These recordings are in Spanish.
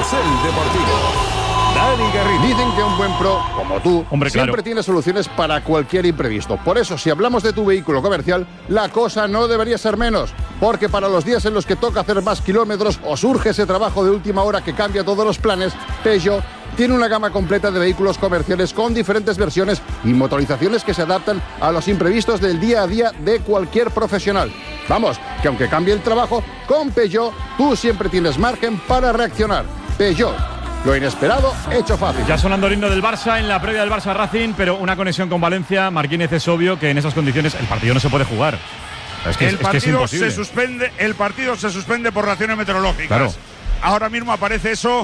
Carrusel Deportivo. Dani Garrido. Dicen que un buen pro, como tú, siempre tiene soluciones para cualquier imprevisto. Por eso, si hablamos de tu vehículo comercial, la cosa no debería ser menos. Porque para los días en los que toca hacer más kilómetros o surge ese trabajo de última hora que cambia todos los planes, Peugeot tiene una gama completa de vehículos comerciales con diferentes versiones y motorizaciones que se adaptan a los imprevistos del día a día de cualquier profesional. Vamos, que aunque cambie el trabajo, con Peugeot tú siempre tienes margen para reaccionar. Peugeot. Lo inesperado, hecho fácil. Ya sonando el himno del Barça en la previa del Barça Racing, pero una conexión con Valencia. Marquínez, es obvio que en esas condiciones el partido no se puede jugar. El partido se suspende por razones meteorológicas. Claro. Ahora mismo aparece eso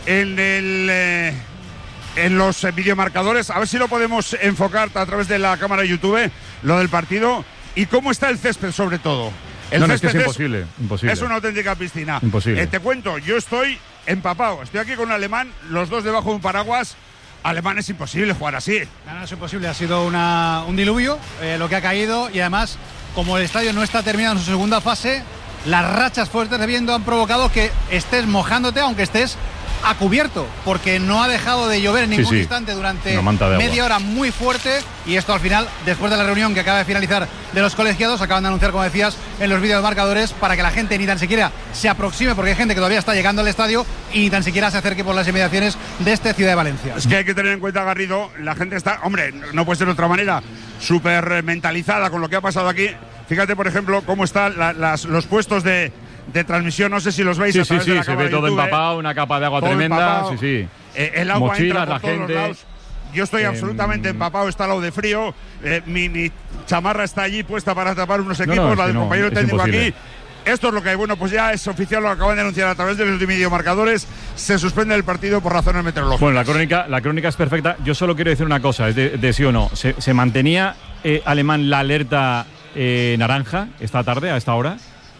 en los videomarcadores. A ver si lo podemos enfocar a través de la cámara de YouTube, lo del partido. Y cómo está el césped, sobre todo. El césped es imposible. Es una auténtica piscina. Imposible. Te cuento, yo estoy empapado. Estoy aquí con un alemán, los dos debajo de un paraguas. Alemán, es imposible jugar así. No, es imposible. Ha sido un diluvio lo que ha caído, y además, como el estadio no está terminado en su segunda fase, las rachas fuertes de viento han provocado que estés mojándote, aunque estés a cubierto, porque no ha dejado de llover en ningún instante durante media hora muy fuerte. Y esto al final, después de la reunión que acaba de finalizar de los colegiados, acaban de anunciar, como decías, en los vídeos marcadores, para que la gente ni tan siquiera se aproxime, porque hay gente que todavía está llegando al estadio y ni tan siquiera se acerque por las inmediaciones de esta Ciudad de Valencia. Es que hay que tener en cuenta, Garrido, la gente está, hombre, no puede ser de otra manera, súper mentalizada con lo que ha pasado aquí. Fíjate, por ejemplo, cómo están los puestos de transmisión, no sé si los veis. Sí, se ve todo empapado, una capa de agua tremenda. Empapado. El agua mochilas, entra por la todos gente. Los lados. Yo estoy absolutamente empapado, está al lado de frío. Mi chamarra está allí puesta para tapar unos equipos, la del compañero técnico aquí. Esto es lo que hay. Bueno, pues ya es oficial, lo acaban de anunciar a través de los videomarcadores. Se suspende el partido por razones meteorológicas. Bueno, la crónica es perfecta. Yo solo quiero decir una cosa, es de sí o no. ¿Se mantenía Alemán la alerta naranja esta tarde, a esta hora?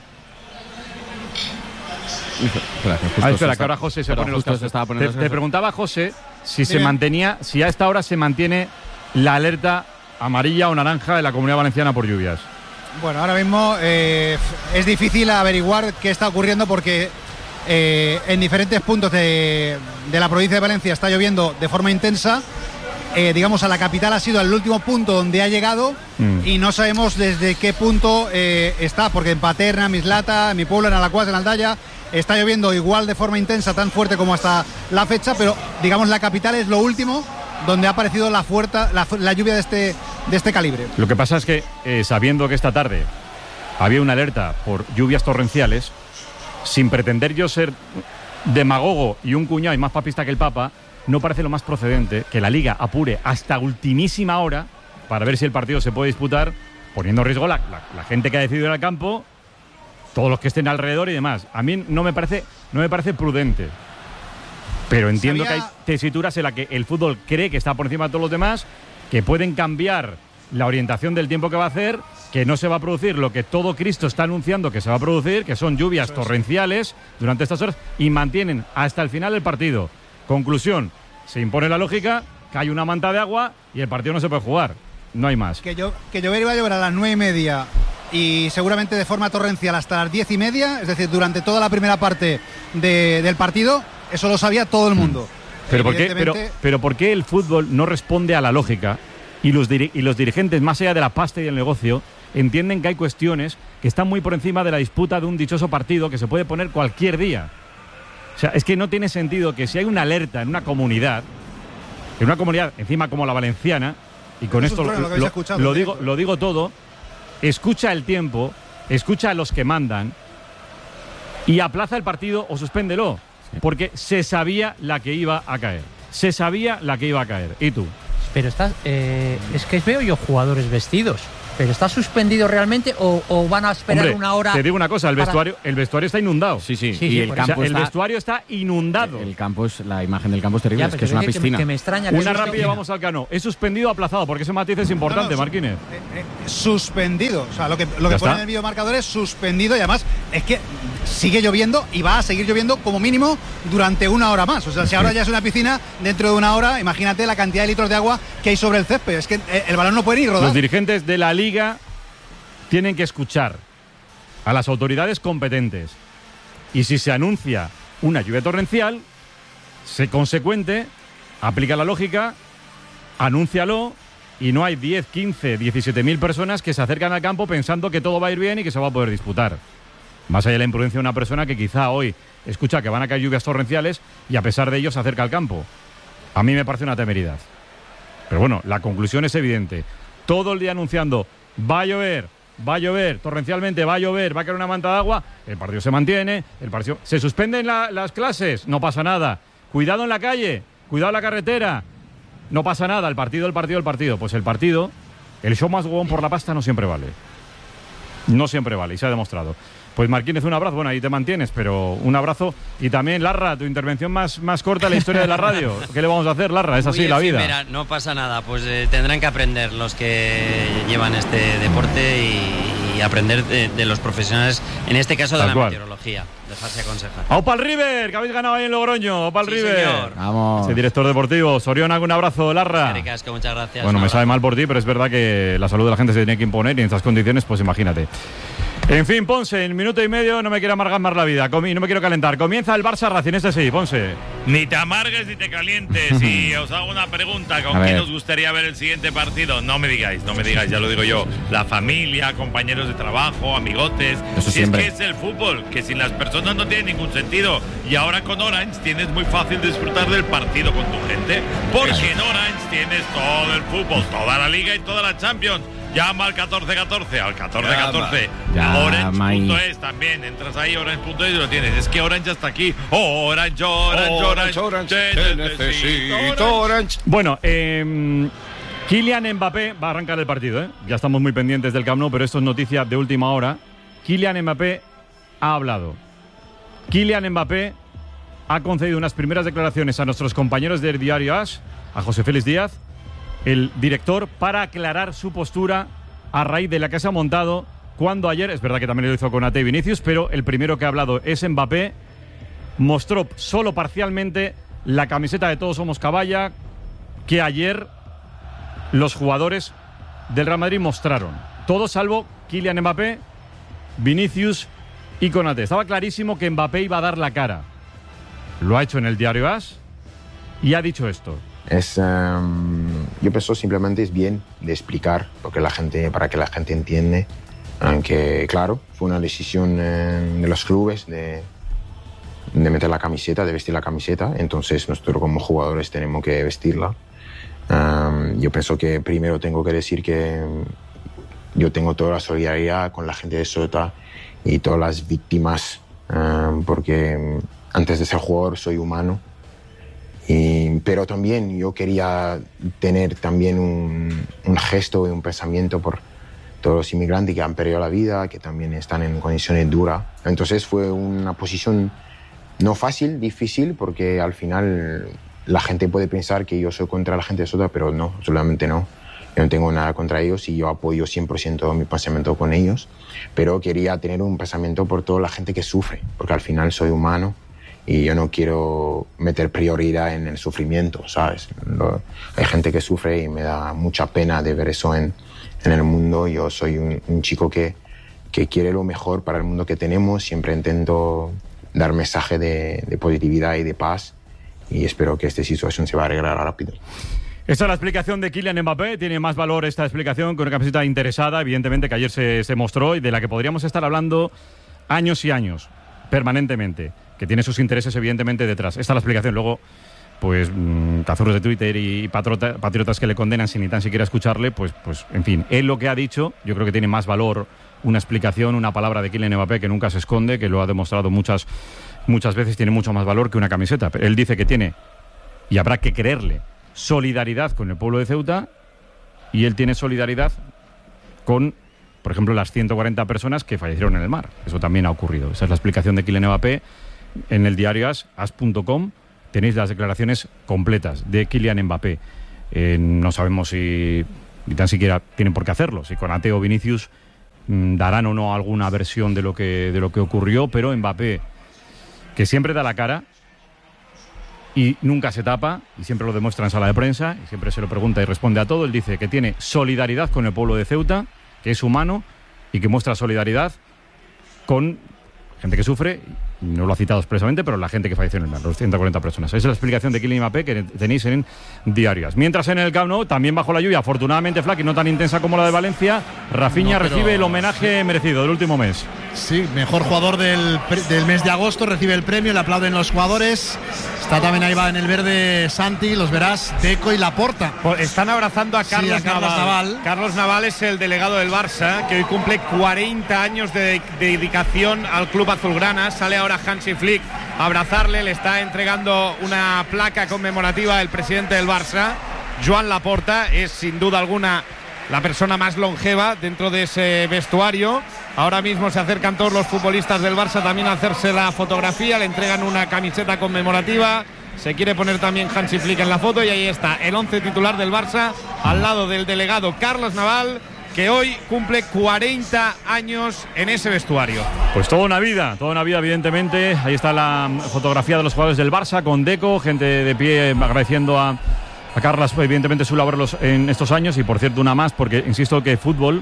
Espera, que ahora José se pone los cascos. Te preguntaba, José, si se mantenía, si a esta hora se mantiene la alerta amarilla o naranja de la Comunidad Valenciana por lluvias. Bueno, ahora mismo es difícil averiguar qué está ocurriendo, porque en diferentes puntos de la provincia de Valencia está lloviendo de forma intensa. Digamos, a la capital ha sido el último punto donde ha llegado y no sabemos desde qué punto está, porque en Paterna, Mislata, en mi pueblo, en Alacuás, en Aldaya, está lloviendo igual de forma intensa, tan fuerte como hasta la fecha, pero digamos la capital es lo último donde ha aparecido la lluvia de este calibre. Lo que pasa es que, sabiendo que esta tarde había una alerta por lluvias torrenciales, sin pretender yo ser demagogo y un cuñado y más papista que el Papa, no parece lo más procedente que la Liga apure hasta ultimísima hora para ver si el partido se puede disputar, poniendo en riesgo la gente que ha decidido ir al campo, todos los que estén alrededor y demás. A mí no me parece prudente. Pero entiendo que hay tesituras en las que el fútbol cree que está por encima de todos los demás, que pueden cambiar la orientación del tiempo que va a hacer, que no se va a producir lo que todo Cristo está anunciando que se va a producir, que son lluvias torrenciales durante estas horas, y mantienen hasta el final el partido. Conclusión, se impone la lógica, cae una manta de agua y el partido no se puede jugar. No hay más. Que llover iba a llover a las 9:30 y seguramente de forma torrencial hasta las 10:30, es decir, durante toda la primera parte del partido, eso lo sabía todo el mundo. Pero ¿por qué el fútbol no responde a la lógica y los dirigentes, más allá de la pasta y del negocio, entienden que hay cuestiones que están muy por encima de la disputa de un dichoso partido que se puede poner cualquier día? O sea, es que no tiene sentido que si hay una alerta en una comunidad encima como la valenciana, y con esto lo digo todo, escucha el tiempo, escucha a los que mandan y aplaza el partido o suspéndelo, porque se sabía la que iba a caer. ¿Y tú? Pero es que veo yo jugadores vestidos. ¿Pero está suspendido realmente o van a esperar una hora? Te digo una cosa, el vestuario está inundado. Sí. Y el campo el vestuario está inundado. La imagen del campo es terrible, es que es una piscina. Que me extraña una rápida, vamos al cano. ¿Es suspendido o aplazado? Porque ese matiz es importante, Marquínez. Suspendido. O sea, lo que pone en el videomarcador es suspendido, y además es que sigue lloviendo y va a seguir lloviendo como mínimo durante una hora más. O sea, si ahora ya es una piscina, dentro de una hora, imagínate la cantidad de litros de agua que hay sobre el césped. Es que el balón no puede ni rodar. Los dirigentes de la Liga tienen que escuchar a las autoridades competentes, y si se anuncia una lluvia torrencial, sé consecuente, aplica la lógica, anúncialo y no hay 10, 15, 17.000 personas que se acercan al campo pensando que todo va a ir bien y que se va a poder disputar. Más allá de la imprudencia de una persona que quizá hoy escucha que van a caer lluvias torrenciales y a pesar de ello se acerca al campo. A mí me parece una temeridad. Pero bueno, la conclusión es evidente. Todo el día anunciando, va a llover, torrencialmente va a llover, va a caer una manta de agua, el partido se mantiene, se suspenden las clases, no pasa nada. Cuidado en la calle, cuidado en la carretera, no pasa nada. El partido. Pues el partido, el show más huevón por la pasta no siempre vale. No siempre vale y se ha demostrado. Pues Marquínez, un abrazo. Bueno, ahí te mantienes, pero un abrazo. Y también, Larra, tu intervención más corta en la historia de la radio. ¿Qué le vamos a hacer, Larra? Es así la vida. Mira, no pasa nada. Pues tendrán que aprender los que llevan este deporte y aprender de los profesionales, en este caso de la meteorología. Dejarse aconsejar. ¡Aupa al River! Que habéis ganado ahí en Logroño. ¡Aupa al River! Señor. Vamos. Ese director deportivo. Soriona, un abrazo, Larra. Ricasco, muchas gracias. Bueno, me sabe mal por ti, pero es verdad que la salud de la gente se tiene que imponer y en estas condiciones, pues imagínate. En fin, Ponce, en minuto y medio no me quiero amargar más la vida, no me quiero calentar. Comienza el Barça Racing, sí, Ponce. Ni te amargues ni te calientes. Y os hago una pregunta, ¿con quién os gustaría ver el siguiente partido? No me digáis, ya lo digo yo. La familia, compañeros de trabajo, amigotes. Eso si siempre. es que es el fútbol, que sin las personas no tiene ningún sentido. Y ahora con Orange tienes muy fácil disfrutar del partido con tu gente, porque en Orange tienes todo el fútbol, toda la Liga y toda la Champions. Llama al 1414, al 1414. Orange.es también. Entras ahí, Orange.es y lo tienes. Es que Orange está aquí. Orange. Te necesito, Orange. Bueno, Kylian Mbappé va a arrancar el partido, ¿eh? Ya estamos muy pendientes del Camp Nou, pero esto es noticia de última hora. Kylian Mbappé ha hablado. Kylian Mbappé ha concedido unas primeras declaraciones a nuestros compañeros del diario AS, a José Félix Díaz, el director, para aclarar su postura a raíz de la que se ha montado cuando ayer, es verdad que también lo hizo con Ate y Vinicius, pero el primero que ha hablado es Mbappé, mostró solo parcialmente la camiseta de Todos Somos Caballa que ayer los jugadores del Real Madrid mostraron. Todos salvo Kylian Mbappé, Vinicius y Konaté. Estaba clarísimo que Mbappé iba a dar la cara. Lo ha hecho en el diario AS y ha dicho esto. Yo pienso simplemente es bien de explicar para que la gente entiende, aunque claro, fue una decisión de los clubes de meter la camiseta, de vestir la camiseta, entonces nosotros como jugadores tenemos que vestirla. Yo pienso que primero tengo que decir que yo tengo toda la solidaridad con la gente de Ceuta y todas las víctimas, porque antes de ser jugador soy humano. Pero también yo quería tener también un gesto y un pensamiento por todos los inmigrantes que han perdido la vida, que también están en condiciones duras. Entonces fue una posición no fácil, difícil, porque al final la gente puede pensar que yo soy contra la gente de Sota, pero no, absolutamente no. Yo no tengo nada contra ellos y yo apoyo 100% mi pensamiento con ellos, pero quería tener un pensamiento por toda la gente que sufre, porque al final soy humano. Y yo no quiero meter prioridad en el sufrimiento, ¿sabes? Hay gente que sufre y me da mucha pena de ver eso en el mundo. Yo soy un chico que quiere lo mejor para el mundo que tenemos. Siempre intento dar mensaje de positividad y de paz. Y espero que esta situación se va a arreglar rápido. Esta es la explicación de Kylian Mbappé. Tiene más valor esta explicación que una camiseta interesada, evidentemente, que ayer se mostró y de la que podríamos estar hablando años y años, permanentemente, que tiene sus intereses evidentemente detrás. Esta es la explicación. Luego, pues cazurros de Twitter y patriotas que le condenan sin ni tan siquiera escucharle, pues en fin, él lo que ha dicho, yo creo que tiene más valor una explicación, una palabra de Kylian Mbappé que nunca se esconde, que lo ha demostrado muchas veces, tiene mucho más valor que una camiseta. Él dice que tiene, y habrá que creerle, solidaridad con el pueblo de Ceuta, y él tiene solidaridad con, por ejemplo, las 140 personas que fallecieron en el mar. Eso también ha ocurrido. Esa es la explicación de Kylian Mbappé. En el diario as.com tenéis las declaraciones completas de Kylian Mbappé. No sabemos si ni tan siquiera tienen por qué hacerlo, si Konaté o Vinicius darán o no alguna versión de lo que ocurrió, pero Mbappé, que siempre da la cara y nunca se tapa, y siempre lo demuestra en sala de prensa, y siempre se lo pregunta y responde a todo. Él dice que tiene solidaridad con el pueblo de Ceuta, que es humano y que muestra solidaridad con gente que sufre No lo ha citado expresamente, pero la gente que falleció en el mar, los 140 personas. Esa es la explicación de Kylian Mbappé que tenéis en diarias. Mientras en el Camp Nou, también bajo la lluvia, afortunadamente, Flaky, no tan intensa como la de Valencia, Rafinha recibe el homenaje merecido del último mes. Sí, mejor jugador del mes de agosto, recibe el premio, le aplauden los jugadores. Está también ahí va en el verde Santi, los verás, Deco y Laporta. Están abrazando a Carlos Naval. Carlos Naval es el delegado del Barça, que hoy cumple 40 años de dedicación al club azulgrana. Sale ahora Hansi Flick a abrazarle, le está entregando una placa conmemorativa el presidente del Barça. Joan Laporta es sin duda alguna la persona más longeva dentro de ese vestuario. Ahora mismo se acercan todos los futbolistas del Barça también a hacerse la fotografía, le entregan una camiseta conmemorativa. Se quiere poner también Hansi Flick en la foto y ahí está el 11 titular del Barça al lado del delegado Carlos Naval, que hoy cumple 40 años en ese vestuario. Pues toda una vida evidentemente. Ahí está la fotografía de los jugadores del Barça con Deco, gente de pie agradeciendo a Carlos evidentemente su labor en estos años. Y por cierto, una más, porque insisto que fútbol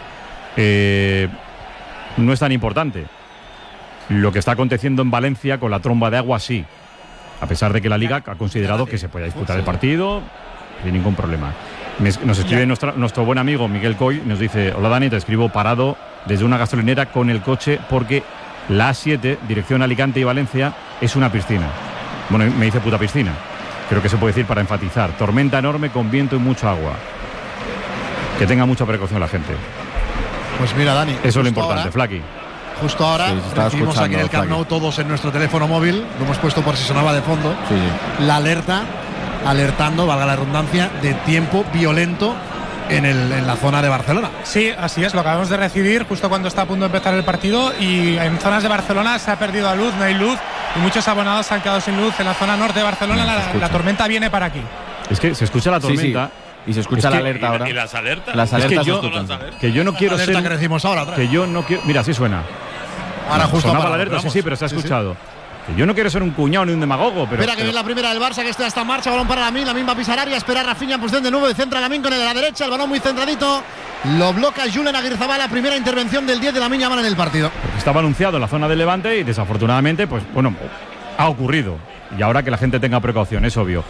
no es tan importante. Lo que está aconteciendo en Valencia con la tromba de agua, sí. A pesar de que la Liga ha considerado que se puede disputar el partido sin ningún problema. Nos escribe nuestro buen amigo Miguel Coy, nos dice: hola Dani, te escribo parado desde una gasolinera con el coche porque la A7, dirección Alicante y Valencia, es una piscina. Bueno, me dice puta piscina. Creo que se puede decir para enfatizar. Tormenta enorme con viento y mucho agua. Que tenga mucha precaución la gente. Pues mira, Dani, eso es lo importante, Flaky. Justo ahora recibimos aquí en el Camp Nou todos en nuestro teléfono móvil, lo hemos puesto por si sonaba de fondo, la alerta, alertando, valga la redundancia, de tiempo violento en la zona de Barcelona. Sí, así es, lo acabamos de recibir justo cuando está a punto de empezar el partido, y en zonas de Barcelona se ha perdido la luz, no hay luz, y muchos abonados se han quedado sin luz. En la zona norte de Barcelona la tormenta viene para aquí. Es que se escucha la tormenta. Sí. Y se escucha la alerta ahora. ¿Y las alertas? Las alertas que yo no quiero ser. Que decimos ahora, que yo no quiero. Mira, así suena. Ahora justo sonaba la alerta, sí, pero se ha escuchado. Sí. Que yo no quiero ser un cuñado ni un demagogo, pero. Espera que viene la primera del Barça, que está en marcha. Balón para Lamine va a pisar área. Espera Rafinha en posición de 9. Centra Lamine con el de la derecha. El balón muy centradito. Lo bloca Julen Aguirzabal. La primera intervención del 10 de Lamine Yamal en el partido. Porque estaba anunciado en la zona del Levante y desafortunadamente, pues bueno, ha ocurrido. Y ahora que la gente tenga precaución, es obvio.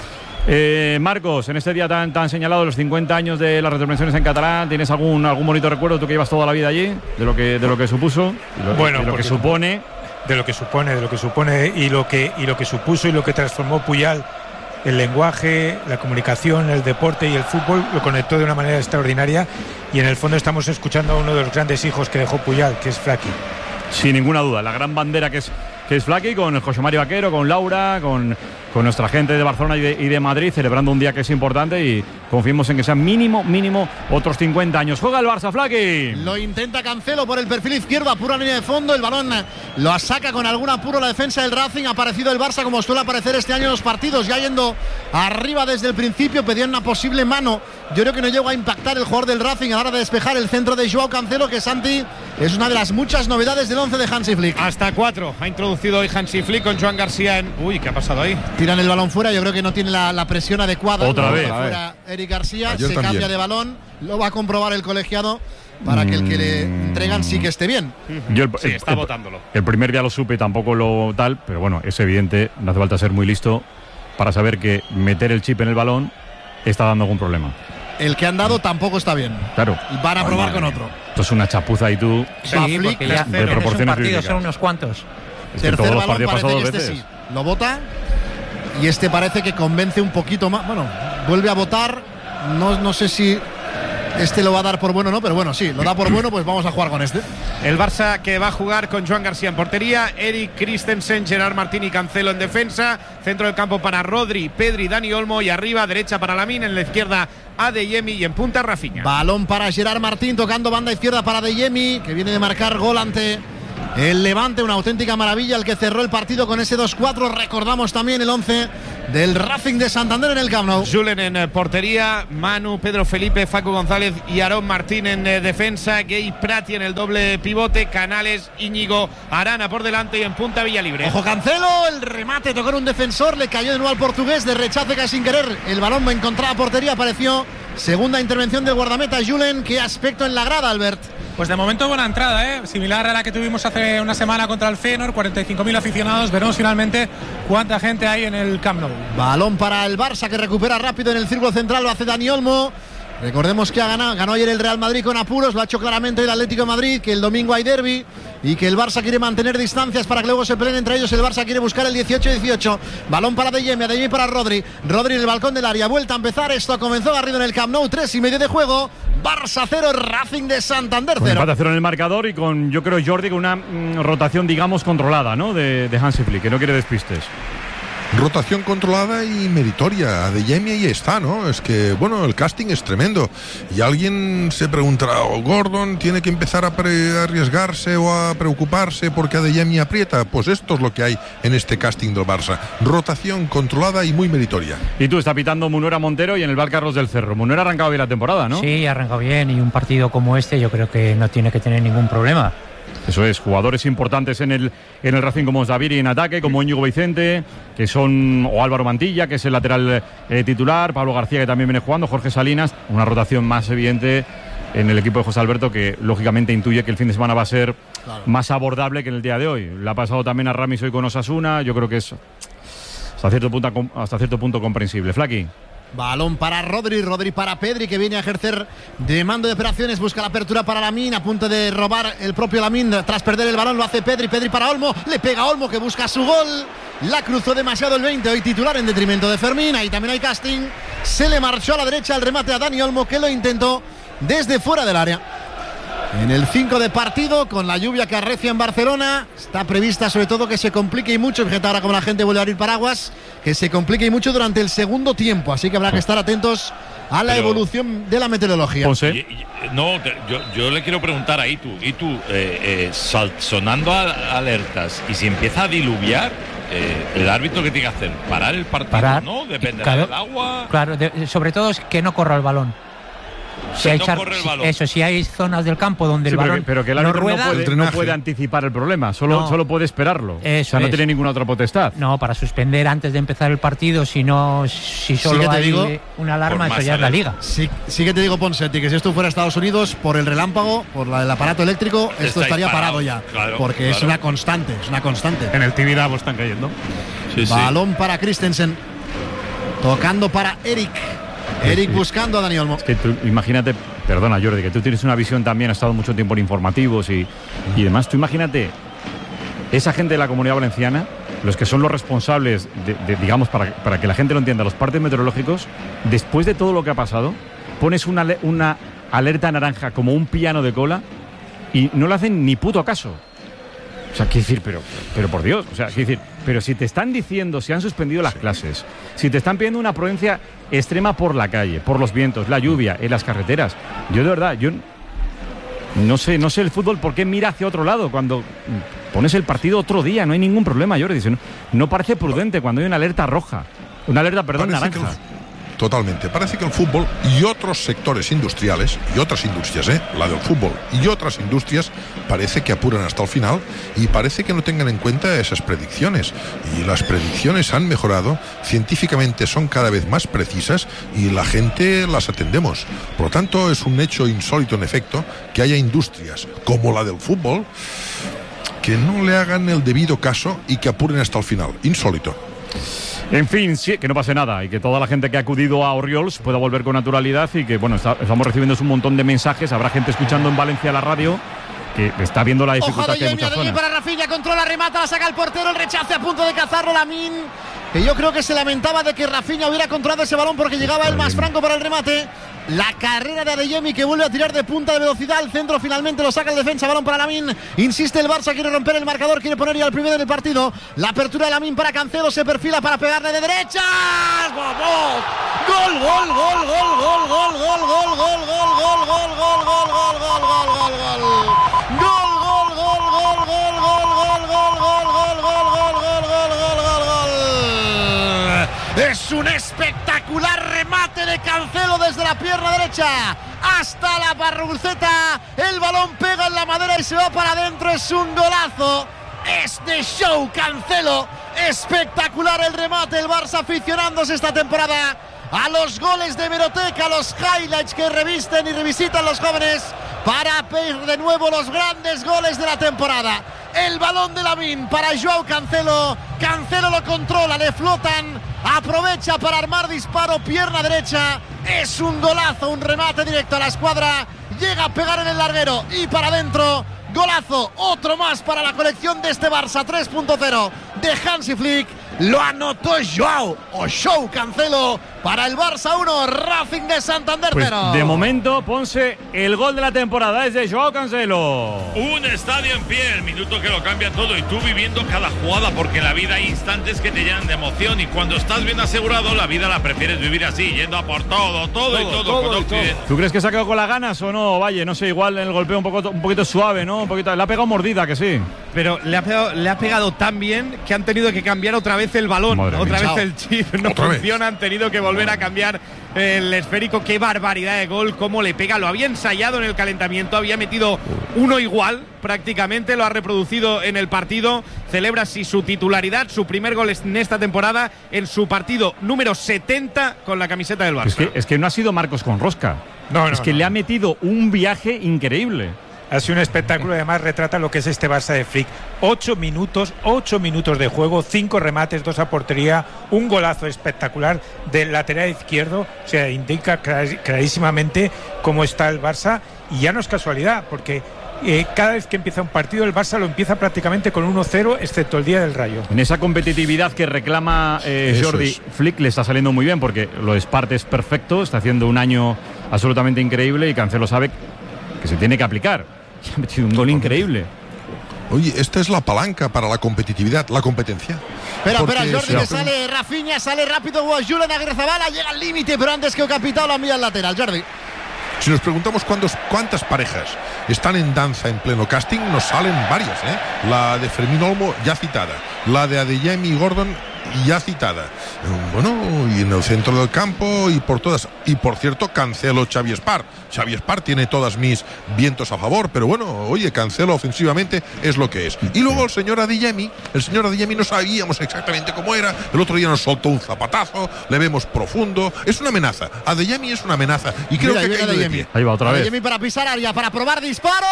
Marcos, en este día tan señalado, los 50 años de las retransmisiones en catalán, ¿tienes algún bonito recuerdo, tú que llevas toda la vida allí, de lo que supuso, de lo que supone? De lo que supone y lo que supuso y lo que transformó Puyal, el lenguaje, la comunicación, el deporte y el fútbol, lo conectó de una manera extraordinaria, y en el fondo estamos escuchando a uno de los grandes hijos que dejó Puyal, que es Flaky. Sin ninguna duda, la gran bandera que es Flaky, con el José Mario Vaquero, con Laura, con nuestra gente de Barcelona y de Madrid, celebrando un día que es importante, y confiemos en que sean mínimo otros 50 años. Juega el Barça, Flaky. Lo intenta Cancelo por el perfil izquierdo, a pura línea de fondo, el balón lo saca con algún apuro la defensa del Racing. Ha aparecido el Barça como suele aparecer este año en los partidos, ya yendo arriba desde el principio, pedían una posible mano. Yo creo que no llegó a impactar el jugador del Racing a la hora de despejar el centro de Joao Cancelo, que Santi es una de las muchas novedades del 11 de Hansi Flick. Hasta 4 ha introducido hoy Hansi Flick con Joan García en... Uy, ¿qué ha pasado ahí? Tiran el balón fuera, yo creo que no tiene la presión adecuada. Otra vez. Fuera Eric García, se cambia de balón, lo va a comprobar el colegiado para que el que le entregan sí que esté bien. Sí, está votándolo. El primer día lo supe, tampoco lo tal, pero bueno, es evidente, no hace falta ser muy listo para saber que meter el chip en el balón está dando algún problema. El que han dado tampoco está bien. Claro. Van a probar con otro. Esto es una chapuza y tú. Sí, porque ya de proporciones bíblicas. Son unos cuantos. Es que todos los partidos pasados dos veces. Sí. Lo vota y este parece que convence un poquito más. Bueno, vuelve a votar. No sé si este lo va a dar por bueno o no, pero bueno, sí, lo da por bueno, pues vamos a jugar con este. El Barça que va a jugar con Joan García en portería, Eric Christensen, Gerard Martín y Cancelo en defensa, centro del campo para Rodri, Pedri, Dani Olmo, y arriba derecha para Lamine, en la izquierda Adeyemi y en punta Rafinha. Balón para Gerard Martín, tocando banda izquierda para Adeyemi, que viene de marcar gol ante el Levante, una auténtica maravilla, el que cerró el partido con ese 2-4. Recordamos también el 11 del Racing de Santander en el Camp Nou. Julen en portería, Manu, Pedro Felipe, Facu González y Aarón Martín en defensa, Gay Prati en el doble pivote, Canales, Íñigo, Arana por delante y en punta Villalibre. Ojo Cancelo, el remate tocó en un defensor, le cayó de nuevo al portugués, de rechace casi sin querer, el balón encontraba portería, apareció segunda intervención del guardameta Julen. Qué aspecto en la grada, Albert. Pues de momento buena entrada, similar a la que tuvimos hace una semana contra el Feyenoord, 45.000 aficionados. Veremos finalmente cuánta gente hay en el Camp Nou. Balón para el Barça, que recupera rápido en el círculo central, lo hace Dani Olmo. Recordemos que ganó ayer el Real Madrid con apuros, lo ha hecho claramente el Atlético de Madrid, que el domingo hay derbi y que el Barça quiere mantener distancias para que luego se peleen entre ellos. El Barça quiere buscar el 18-18. Balón para De Jong para Rodri en el balcón del área, vuelta a empezar. Esto comenzó Garrido en el Camp Nou, 3:30 de juego. Barça 0, Racing de Santander 0. Empate a 0 en el marcador y con, yo creo, Jordi, con una rotación, digamos, controlada, ¿no? De Hansi Flick, que no quiere despistes. Rotación controlada y meritoria. De Jong ahí está, ¿no? Es que, bueno, el casting es tremendo. Y alguien se preguntará, Gordon tiene que empezar a arriesgarse o a preocuparse porque a De Jong aprieta. Pues esto es lo que hay en este casting del Barça. Rotación controlada y muy meritoria. Y tú, está pitando Munera Montero y en el Bar Carlos del Cerro. Munera ha arrancado bien la temporada, ¿no? Sí, ha arrancado bien, y un partido como este yo creo que no tiene que tener ningún problema. Eso es, jugadores importantes en el Racing como Daviri en ataque, como Íñigo Vicente, que son, o Álvaro Mantilla, que es el lateral titular, Pablo García, que también viene jugando, Jorge Salinas, una rotación más evidente en el equipo de José Alberto, que lógicamente intuye que el fin de semana va a ser más abordable que en el día de hoy. Le ha pasado también a Ramis hoy con Osasuna, yo creo que es hasta cierto punto comprensible. Flaqui. Balón para Rodri para Pedri, que viene a ejercer de mando de operaciones, busca la apertura para Lamine, a punto de robar el propio Lamine tras perder el balón, lo hace Pedri para Olmo, le pega a Olmo, que busca su gol, la cruzó demasiado el 20, hoy titular en detrimento de Fermín. Ahí también hay casting, se le marchó a la derecha el remate a Dani Olmo, que lo intentó desde fuera del área. En el 5 de partido, con la lluvia que arrecia en Barcelona, está prevista sobre todo que se complique y mucho, fíjate ahora como la gente vuelve a abrir paraguas, que se complique y mucho durante el segundo tiempo, así que habrá que estar atentos a la evolución de la meteorología. Yo le quiero preguntar a Itu, sonando alertas, y si empieza a diluviar, el árbitro, ¿qué tiene que hacer? ¿Parar el partido? ¿No? Depende del agua. Claro, sobre todo es que no corra el balón. Si hay zonas del campo donde el balón pero que el árbitro no puede anticipar el problema, solo puede esperarlo. No tiene ninguna otra potestad. No, para suspender antes de empezar el partido, si solo hay una alarma, eso ya es la liga. Sí que te digo, Ponseti, que si esto fuera Estados Unidos, por el relámpago, por el aparato eléctrico, esto estaría parado ya, porque es una constante. En el Tibidabo están cayendo. Balón para Christensen, tocando para Eric buscando a Dani Olmo. Es que tú, imagínate, perdona Jordi, que tú tienes una visión también, has estado mucho tiempo en informativos y demás. Tú imagínate, esa gente de la Comunidad Valenciana, los que son los responsables, digamos, para que la gente lo entienda, los partes meteorológicos, después de todo lo que ha pasado, pones una alerta naranja como un piano de cola y no le hacen ni puto caso. O sea, quiero decir, pero por Dios, o sea, quiero decir, pero si te están diciendo, si han suspendido las clases, si te están pidiendo una prudencia extrema por la calle, por los vientos, la lluvia, en las carreteras, yo de verdad, no sé el fútbol por qué mira hacia otro lado cuando pones el partido otro día, no hay ningún problema, Jordi. No parece prudente cuando hay una alerta roja, naranja. Totalmente. Parece que el fútbol y otros sectores industriales, y otras industrias, la del fútbol y otras industrias, parece que apuran hasta el final y parece que no tengan en cuenta esas predicciones. Y las predicciones han mejorado, científicamente son cada vez más precisas y la gente las atendemos. Por lo tanto, es un hecho insólito, en efecto, que haya industrias como la del fútbol que no le hagan el debido caso y que apuren hasta el final. Insólito. En fin, sí, que no pase nada y que toda la gente que ha acudido a Oriols pueda volver con naturalidad y que, bueno, estamos recibiendo un montón de mensajes. Habrá gente escuchando en Valencia la radio que está viendo la dificultad que hay en muchas zonas. Para Rafinha, controla, remata, la saca el portero, el rechace a punto de cazarlo Lamine, que yo creo que se lamentaba de que Rafinha hubiera controlado ese balón porque llegaba él más franco para el remate. La carrera de Adeyemi, que vuelve a tirar de punta de velocidad. El centro finalmente lo saca el defensa. Balón para Lamine. Insiste el Barça, quiere romper el marcador, quiere poner ya el primero en el partido. La apertura de Lamine para Cancelo. Se perfila para pegarle de derecha. ¡Vamos! ¡Gol, gol, gol, gol, gol, gol, gol, gol, gol, gol, gol, gol, gol, gol, gol, gol, gol, gol, gol! ¡Gol, gol, gol, gol, gol, gol, gol, gol, gol, gol, gol, gol, gol, gol, gol, gol! Es un espectacular remate de Cancelo desde la pierna derecha hasta la barruceta. El balón pega en la madera y se va para adentro. Es un golazo. Es de show Cancelo. Espectacular el remate. El Barça aficionándose esta temporada a los goles de hemeroteca, a los highlights que revisten y revisitan los jóvenes para ver de nuevo los grandes goles de la temporada. El balón de Lamine para Joao Cancelo. Cancelo lo controla, le flotan. Aprovecha para armar disparo, pierna derecha. Es un golazo, un remate directo a la escuadra. Llega a pegar en el larguero y para adentro. Golazo, otro más para la colección de este Barça 3.0 de Hansi Flick. Lo anotó Joao Cancelo para el Barça 1, Racing de Santander 0. Pues de momento, Ponce, el gol de la temporada es de Joao Cancelo. Un estadio en pie, el minuto que lo cambia todo y tú viviendo cada jugada, porque en la vida hay instantes que te llenan de emoción y cuando estás bien asegurado, la vida la prefieres vivir así, yendo a por todo. ¿Tú crees que se ha quedado con las ganas o no? Valle, no sé, igual el golpeo un poquito suave, ¿no? Le ha pegado mordida, que sí. Pero le ha pegado tan bien que han tenido que cambiar otra vez el balón, otra vez el chip, no funciona, han tenido que volver a cambiar el esférico. Qué barbaridad de gol, cómo le pega, lo había ensayado en el calentamiento, había metido uno igual prácticamente, lo ha reproducido en el partido, celebra así su titularidad, su primer gol en esta temporada en su partido número 70 con la camiseta del Barça. Es que no ha sido Marcos con rosca, le ha metido un viaje increíble. Ha sido un espectáculo y además retrata lo que es este Barça de Flick. 8 minutos de juego, 5 remates, 2 a portería, un golazo espectacular del lateral izquierdo. O sea, indica clarísimamente cómo está el Barça y ya no es casualidad, porque cada vez que empieza un partido el Barça lo empieza prácticamente con 1-0, excepto el día del Rayo. En esa competitividad que reclama Jordi, Flick le está saliendo muy bien, porque lo de Espart es perfecto, está haciendo un año absolutamente increíble y Cancelo sabe que se tiene que aplicar. Ha metido un gol increíble. Oye, esta es la palanca para la competitividad, la competencia. Espera, Jordi, que sale Rafinha, sale rápido Julen Agrezabala, llega al límite, pero antes que el capitán lo envía al lateral. Jordi. Si nos preguntamos cuántas parejas están en danza en pleno casting, nos salen varias, ¿eh? La de Fermín Olmo ya citada, la de Adeyemi y Gordon ya citada. Bueno, y en el centro del campo y por todas. Y por cierto, Cancelo, Xavi Espart. Xavi Espart tiene todas mis vientos a favor, pero bueno, oye, Cancelo ofensivamente es lo que es. Y luego el señor Adeyemi no sabíamos exactamente cómo era. El otro día nos soltó un zapatazo, le vemos profundo. Es una amenaza. Adeyemi es una amenaza. Y creo que ha caído de pie. Ahí va otra vez. Adeyemi para pisar área, para probar disparo.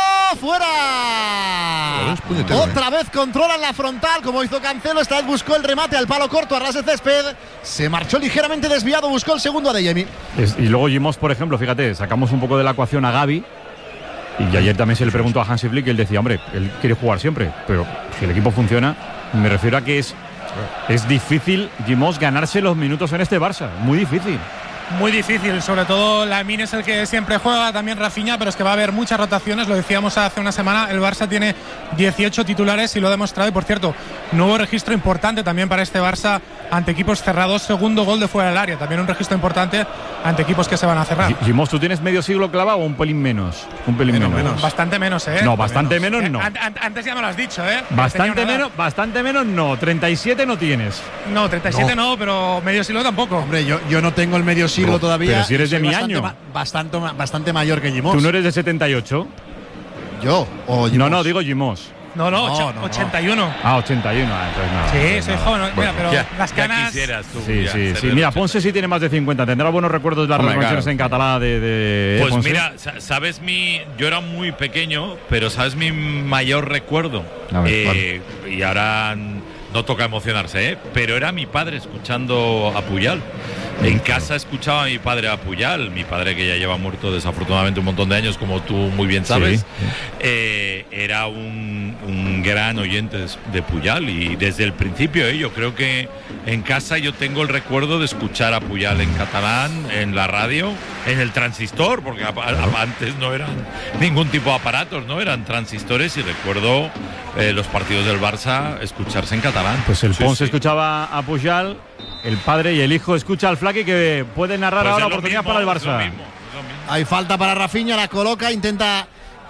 ¡Fuera! Otra vez controlan la frontal, como hizo Cancelo. Esta vez buscó el remate al palo corto a ras de césped, se marchó ligeramente desviado, buscó el segundo a Adeyemi. Y luego Gimos, por ejemplo, fíjate, sacamos un poco de la ecuación a Gavi y ayer también se le preguntó a Hansi Flick y él decía, hombre, él quiere jugar siempre, pero si el equipo funciona, me refiero a que es difícil, Gimos, ganarse los minutos en este Barça, muy difícil. Muy difícil, sobre todo Lamine es el que siempre juega, también Rafinha, pero es que va a haber muchas rotaciones, lo decíamos hace una semana, el Barça tiene 18 titulares y lo ha demostrado, y por cierto, nuevo registro importante también para este Barça ante equipos cerrados, segundo gol de fuera del área, también un registro importante ante equipos que se van a cerrar. Gimos, ¿tú tienes medio siglo clavado o un pelín menos? Un pelín menos. Bastante menos, ¿eh? No, bastante menos no. Antes ya me lo has dicho, ¿eh? Bastante menos no, 37 no tienes. No, 37 no, pero medio siglo tampoco. Hombre, yo no tengo el medio siglo todavía. Pero si eres de mi año. Bastante mayor que Gimos. ¿Tú no eres de 78? ¿Yo o Gimos? No, digo Gimos. No, 81. Ah, 81. Entonces no. Sí, soy joven. Mira, pero las canas. Tú, sí. Mira, Ponce sí tiene más de 50. Tendrá buenos recuerdos de las retransmisiones en catalán de Pues Ponce. mira, ¿sabes yo era muy pequeño, pero ¿sabes mi mayor recuerdo? Y ahora no toca emocionarse, pero era mi padre escuchando a Puyal. En casa escuchaba a mi padre a Puyal, mi padre que ya lleva muerto desafortunadamente un montón de años, como tú muy bien sabes. Era un gran oyente de Puyal y desde el principio yo creo que en casa yo tengo el recuerdo de escuchar a Puyal en catalán, en la radio, en el transistor, porque antes no eran ningún tipo de aparatos, no eran transistores, y recuerdo los partidos del Barça escucharse en catalán. Pues el Ponce escuchaba a Puyal, el padre y el hijo escucha al Flaky, que puede narrar ahora la oportunidad para el Barça. Hay falta para Rafinha, la coloca, intenta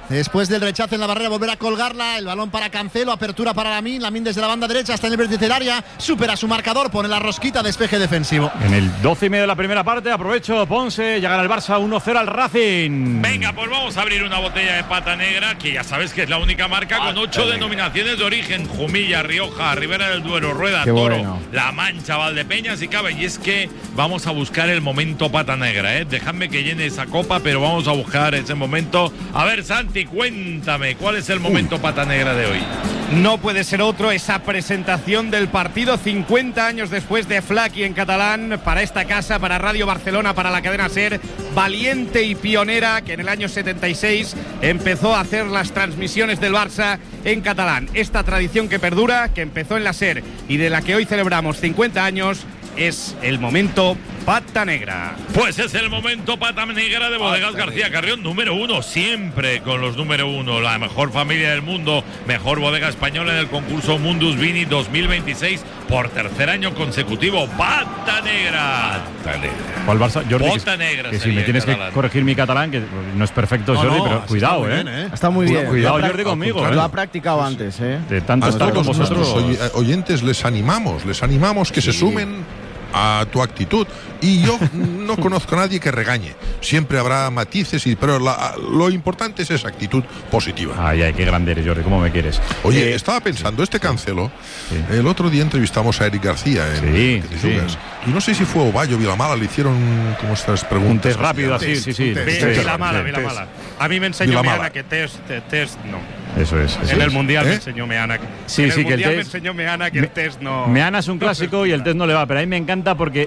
Después del rechazo en la barrera, volver a colgarla. El balón para Cancelo, apertura para Lamine. Lamine desde la banda derecha hasta en el vértice del área. Supera su marcador, pone la rosquita, despeje defensivo. En el 12:30 de la primera parte, aprovecho Ponce, ya gana el Barça 1-0 al Racing. Venga, pues vamos a abrir una botella de pata negra, que ya sabes que es la única marca con 8 denominaciones de origen: Jumilla, Rioja, Ribera del Duero, Rueda, Toro, bueno, La Mancha, Valdepeñas y Cava. Y es que vamos a buscar el momento pata negra, ¿eh? Dejadme que llene esa copa, pero vamos a buscar ese momento. A ver, Santi, cuéntame, ¿cuál es el momento pata negra de hoy? No puede ser otro, esa presentación del partido 50 años después de Flaqui en catalán, para esta casa, para Radio Barcelona, para la cadena SER, valiente y pionera, que en el año 76 empezó a hacer las transmisiones del Barça en catalán. Esta tradición que perdura, que empezó en la SER y de la que hoy celebramos 50 años, es el momento pata negra. Pues es el momento pata negra de Bodegas García Carrión, número 1, siempre con los número 1, la mejor familia del mundo, mejor bodega española en el concurso Mundus Vini 2026 por tercer año consecutivo. Pata negra. Pata negra. ¿Cuál Barça? Jordi, Pata negra. Que si me tienes que corregir mi catalán, que no es perfecto, Jordi, pero cuidado, Está muy bien. Cuidado, Jordi, conmigo. Lo ha practicado antes, De tanto estar con vosotros. Oyentes les animamos que se sumen a tu actitud, y yo no conozco a nadie que regañe, siempre habrá matices, pero lo importante es esa actitud positiva. Ay, qué grande eres, Jordi, ¿cómo me quieres? Oye, estaba pensando, Cancelo, el otro día entrevistamos a Eric García en y no sé si fue Ovalle o Vilamala, le hicieron como estas preguntas. Rápido, así, sí. Vilamala. A mí me enseñó Meana que test no. Eso es. En el Mundial me enseñó Meana. Sí, que el test. Me enseñó Meana que el test no. Meana es un clásico y el test no le va, pero a mí me encanta porque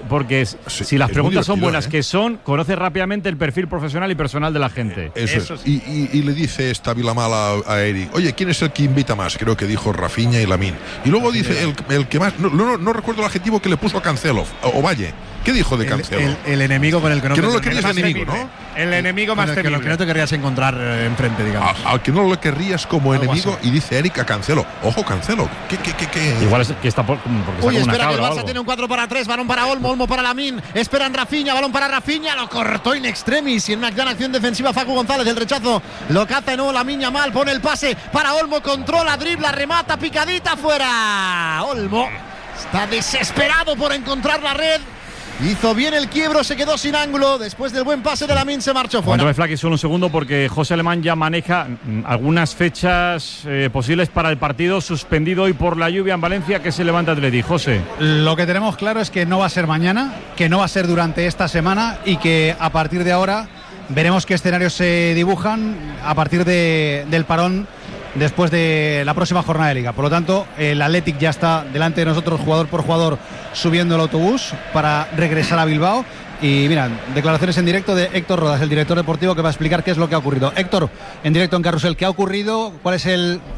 si las preguntas son buenas, que son, conoce rápidamente el perfil profesional y personal de la gente. Eso es. Y le dice esta Vilamala a Eric: oye, ¿quién es el que invita más? Creo que dijo Rafinha y Lamine. Y luego dice el que más. No recuerdo el adjetivo que le puso a Cancelo, o Valle. ¿Qué dijo de Cancelo? El enemigo con el que no lo querías enemigo, ¿no? El enemigo más temible. Que no te querrías encontrar enfrente, digamos. Al que no lo querrías como enemigo, y dice Eric a Cancelo: ojo, Cancelo, ¿qué? Igual es que está porque Uy, espera, que el Barça tiene un 4-3, balón para Olmo para Lamine, esperan Rafinha, balón para Rafinha, lo cortó in extremis y en una gran acción defensiva Facu González, el rechazo lo caza de nuevo Lamine Yamal, pone el pase para Olmo, controla, dribla, remata, picadita, fuera. Olmo está desesperado por encontrar la red. Hizo bien el quiebro, se quedó sin ángulo. Después del buen pase de Lamine se marchó fuera. Cuando Flaqui, solo un segundo, porque José Alemán ya maneja algunas fechas posibles para el partido suspendido hoy por la lluvia en Valencia, que se levanta Atleti. José. Lo que tenemos claro es que no va a ser mañana, que no va a ser durante esta semana y que a partir de ahora veremos qué escenarios se dibujan a partir del parón después de la próxima jornada de Liga. Por lo tanto, el Athletic ya está delante de nosotros, jugador por jugador, subiendo el autobús para regresar a Bilbao. Y mira, declaraciones en directo de Héctor Rodas, el director deportivo, que va a explicar qué es lo que ha ocurrido. Héctor, en directo en Carrusel, ¿qué ha ocurrido? ¿Cuál es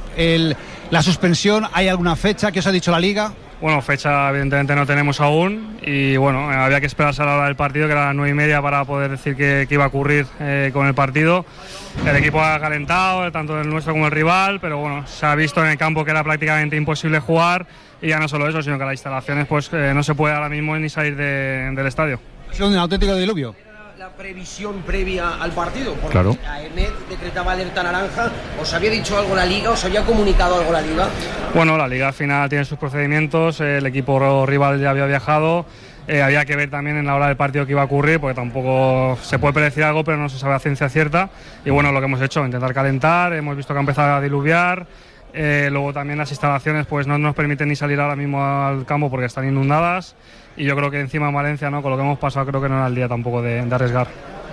la suspensión? ¿Hay alguna fecha? ¿Qué os ha dicho la Liga? Bueno, fecha evidentemente no tenemos aún y bueno, había que esperarse a la hora del partido, que era las 9:30, para poder decir qué iba a ocurrir con el partido. El equipo ha calentado, tanto el nuestro como el rival, pero bueno, se ha visto en el campo que era prácticamente imposible jugar, y ya no solo eso, sino que las instalaciones pues no se puede ahora mismo ni salir del estadio. Es un auténtico diluvio. La previsión previa al partido, porque claro, AENET decretaba alerta naranja. ¿Os había dicho algo la Liga? ¿Os había comunicado algo la Liga? Bueno, la Liga al final tiene sus procedimientos, el equipo rival ya había viajado, había que ver también en la hora del partido qué iba a ocurrir, porque tampoco se puede predecir algo, pero no se sabe a ciencia cierta. Y bueno, lo que hemos hecho, intentar calentar, hemos visto que ha empezado a diluviar. Luego también las instalaciones pues no nos permiten ni salir ahora mismo al campo porque están inundadas, y yo creo que encima en Valencia, ¿no?, con lo que hemos pasado, creo que no era el día tampoco de arriesgar.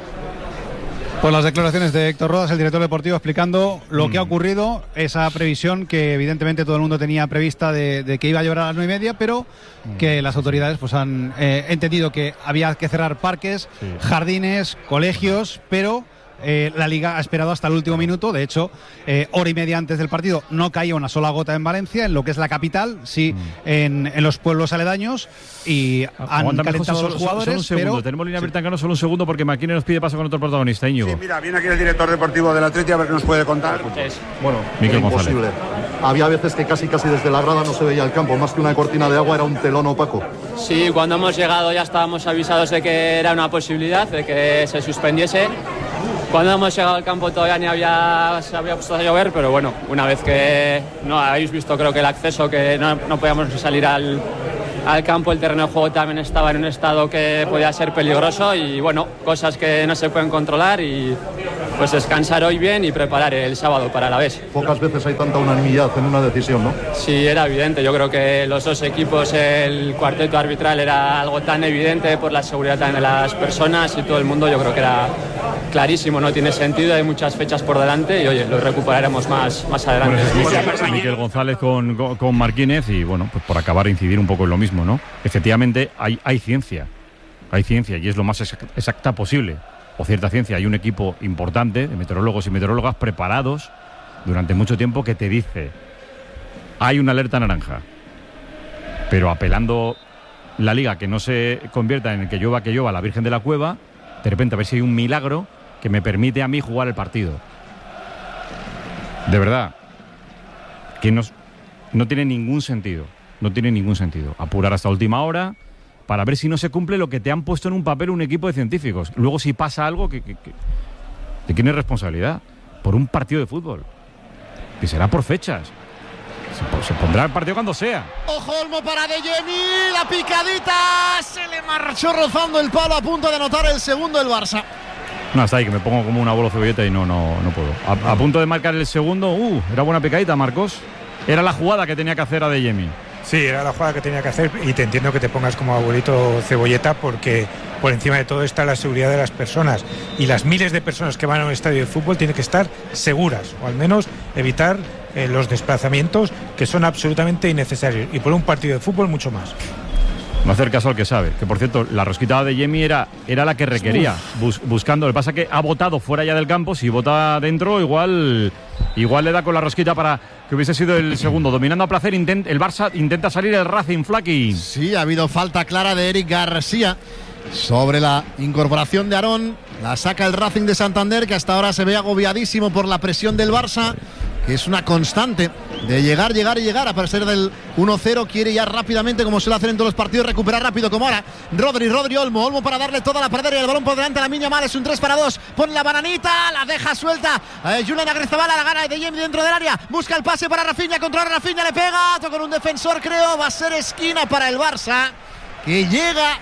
Pues las declaraciones de Héctor Rodas, el director deportivo, explicando lo que ha ocurrido, esa previsión que evidentemente todo el mundo tenía prevista de que iba a llevar a las 9:30, pero que las autoridades pues han entendido que había que cerrar parques, jardines, colegios, pero la Liga ha esperado hasta el último minuto. De hecho, hora y media antes del partido no caía una sola gota en Valencia, en lo que es la capital, sí, en los pueblos aledaños, y han calentado los jugadores. Solo un segundo, pero tenemos línea abierta en Cano, solo un segundo, porque Maquine nos pide paso con otro protagonista, Íñigo. Sí, mira, viene aquí el director deportivo del Atleti a ver qué nos puede contar. Bueno, Miquel imposible. Había veces que casi desde la grada no se veía el campo, más que una cortina de agua era un telón opaco. Sí, cuando hemos llegado ya estábamos avisados de que era una posibilidad, de que se suspendiese. Cuando hemos llegado al campo todavía se había puesto a llover, pero bueno, una vez que no habéis visto, creo que el acceso, que no podíamos salir al campo, el terreno de juego también estaba en un estado que podía ser peligroso y bueno, cosas que no se pueden controlar y pues descansar hoy bien y preparar el sábado para la vez. Pocas veces hay tanta unanimidad en una decisión, ¿no? Sí, era evidente. Yo creo que los dos equipos, el cuarteto arbitral era algo tan evidente por la seguridad también de las personas y todo el mundo. Yo creo que era clarísimo, no tiene sentido, hay muchas fechas por delante y oye, lo recuperaremos más adelante. Bueno, Miquel González con Marquínez y bueno, pues por acabar de incidir un poco en lo mismo, ¿no? Efectivamente hay ciencia y es lo más exacta posible, o cierta ciencia. Hay un equipo importante de meteorólogos y meteorólogas preparados durante mucho tiempo que te dice hay una alerta naranja, pero apelando la liga que no se convierta en el que llueva la Virgen de la Cueva, de repente a ver si hay un milagro que me permite a mí jugar el partido. De verdad, que no tiene ningún sentido. No tiene ningún sentido. Apurar hasta última hora para ver si no se cumple lo que te han puesto en un papel un equipo de científicos. Luego si pasa algo, ¿de quién es responsabilidad? Por un partido de fútbol. Que será por fechas. Se pondrá el partido cuando sea. Ojo, Olmo para De Jemi, la picadita, se le marchó rozando el palo, a punto de anotar el segundo el Barça. No, hasta ahí, que me pongo como una bola cebolleta y no puedo. A punto de marcar el segundo, era buena picadita, Marcos. Era la jugada que tenía que hacer a De Jemi. Sí, era la jugada que tenía que hacer y te entiendo que te pongas como abuelito cebolleta porque por encima de todo está la seguridad de las personas y las miles de personas que van a un estadio de fútbol tienen que estar seguras o al menos evitar los desplazamientos que son absolutamente innecesarios y por un partido de fútbol mucho más. No hacer caso al que sabe, que por cierto la rosquita de Jemi era la que requería, buscando. Lo que pasa es que ha votado fuera ya del campo, si vota dentro igual le da con la rosquita para que hubiese sido el segundo. Dominando a placer, el Barça intenta salir el Racing, Flaky. Sí, ha habido falta clara de Eric García sobre la incorporación de Aarón. La saca el Racing de Santander, que hasta ahora se ve agobiadísimo por la presión del Barça, que es una constante de llegar, a pasar del 1-0, quiere ya rápidamente, como suele hacer en todos los partidos, recuperar rápido, como ahora Rodri, Olmo para darle toda la pradera y el balón por delante a Lamine Yamal, es un 3-2, pone la bananita, la deja suelta, Julián Agrizabala, la gana de Jemi dentro del área, busca el pase para Rafinha, controla Rafinha, le pega, toca con un defensor, creo, va a ser esquina para el Barça, que llega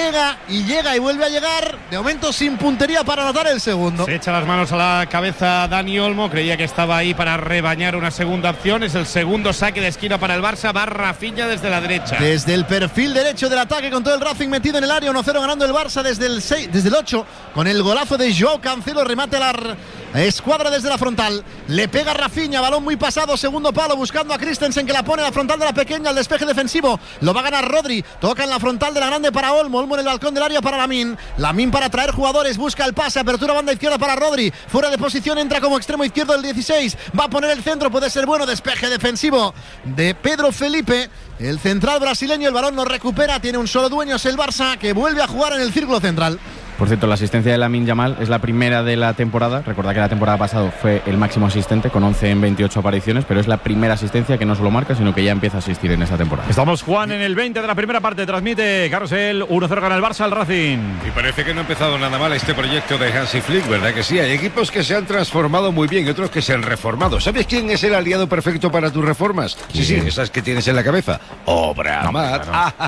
y vuelve a llegar, de momento sin puntería para anotar el segundo. Se echa las manos a la cabeza Dani Olmo, creía que estaba ahí para rebañar una segunda opción, es el segundo saque de esquina para el Barça, va Rafinha desde la derecha. Desde el perfil derecho del ataque, con todo el Racing metido en el área, 1-0 ganando el Barça desde el 8, con el golazo de Joao Cancelo, remate la escuadra desde la frontal, le pega Rafinha, balón muy pasado, segundo palo, buscando a Christensen, que la pone a la frontal de la pequeña, el despeje defensivo, lo va a ganar Rodri, toca en la frontal de la grande para Olmo en el balcón del área para Lamine para traer jugadores, busca el pase, apertura banda izquierda para Rodri, fuera de posición, entra como extremo izquierdo del 16, va a poner el centro, puede ser bueno, despeje defensivo de Pedro Felipe, el central brasileño, el balón lo recupera, tiene un solo dueño, es el Barça, que vuelve a jugar en el círculo central. Por cierto, la asistencia de Lamine Yamal es la primera de la temporada. Recuerda que la temporada pasada fue el máximo asistente con 11 en 28 apariciones, pero es la primera asistencia que no solo marca, sino que ya empieza a asistir en esa temporada. Estamos, Juan, en el 20 de la primera parte. Transmite Carrusel, 1-0 gana el Barça al Racing. Y parece que no ha empezado nada mal este proyecto de Hansi Flick, ¿verdad que sí? Hay equipos que se han transformado muy bien y otros que se han reformado. ¿Sabes quién es el aliado perfecto para tus reformas? Sí, esas que tienes en la cabeza. Obramat.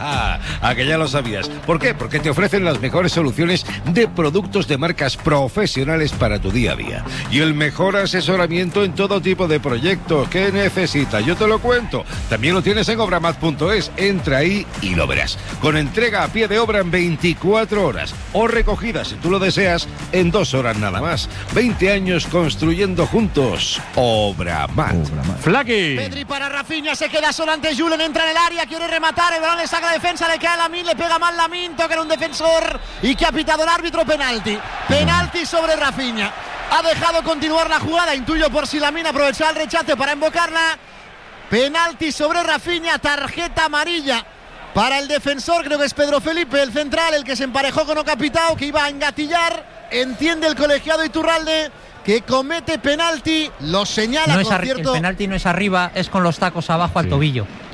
A que ya lo sabías. ¿Por qué? Porque te ofrecen las mejores soluciones de productos de marcas profesionales para tu día a día y el mejor asesoramiento en todo tipo de proyectos que necesitas. Yo te lo cuento. También lo tienes en obramat.es. Entra ahí y lo verás. Con entrega a pie de obra en 24 horas o recogida, si tú lo deseas, en 2 horas nada más. 20 años construyendo juntos. Obramat. Flaky. Pedri para Rafinha, se queda solo ante Julen, entra en el área, quiere rematar, el balón le saca la defensa, le cae a Lamine, le pega mal Lamine, toca en un defensor y que ha pitado el árbitro. Penalti sobre Rafinha. Ha dejado continuar la jugada, intuyo por si Lamine aprovechaba el rechace para invocarla. Penalti sobre Rafinha, tarjeta amarilla para el defensor, creo que es Pedro Felipe, el central, el que se emparejó con Ocapitao, que iba a engatillar. Entiende el colegiado Iturralde que comete penalti, lo señala, no es cierto. El penalti no es arriba, es con los tacos abajo al tobillo.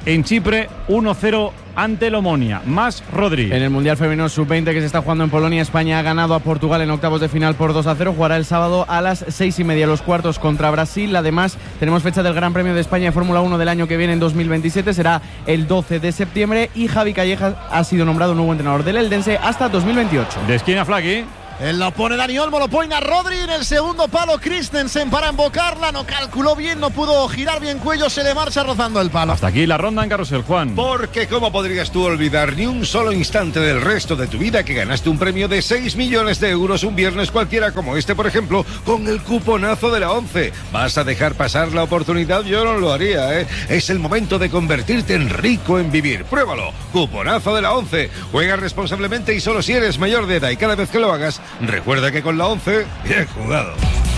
en Chipre 1-0 ante el Omonia. Más Rodri. En el Mundial Femenino Sub-20 que se está jugando en Polonia, España ha ganado a Portugal en octavos de final por 2-0. Jugará el sábado a las 6:30 los cuartos contra Brasil. Además, tenemos fecha del Gran Premio de España de Fórmula 1 del año que viene en 2027. Será el 12 de septiembre y Javi Callejas ha sido nombrado nuevo entrenador del Eldense hasta 2028. De esquina Flaqui. Él lo pone Dani Olmo, lo pone a Rodri en el segundo palo. Christensen para embocarla, no calculó bien, no pudo girar bien cuello, se le marcha rozando el palo. Hasta aquí la ronda en Carrusel, Juan. Porque ¿cómo podrías tú olvidar ni un solo instante del resto de tu vida que ganaste un premio de 6 millones de euros un viernes cualquiera como este, por ejemplo, con el cuponazo de la 11? ¿Vas a dejar pasar la oportunidad? Yo no lo haría, ¿eh? Es el momento de convertirte en rico en vivir. Pruébalo. Cuponazo de la 11. Juega responsablemente y solo si eres mayor de edad, y cada vez que lo hagas, recuerda que con la 11, bien jugado.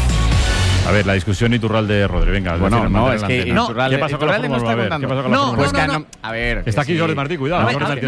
A ver, la discusión Iturralde de Rodri. Venga, bueno, no, es que ¿qué pasa con la Fórmula 1? ¿Qué pasa con la Fórmula 1? A ver, está aquí Jordi Martí, cuidado.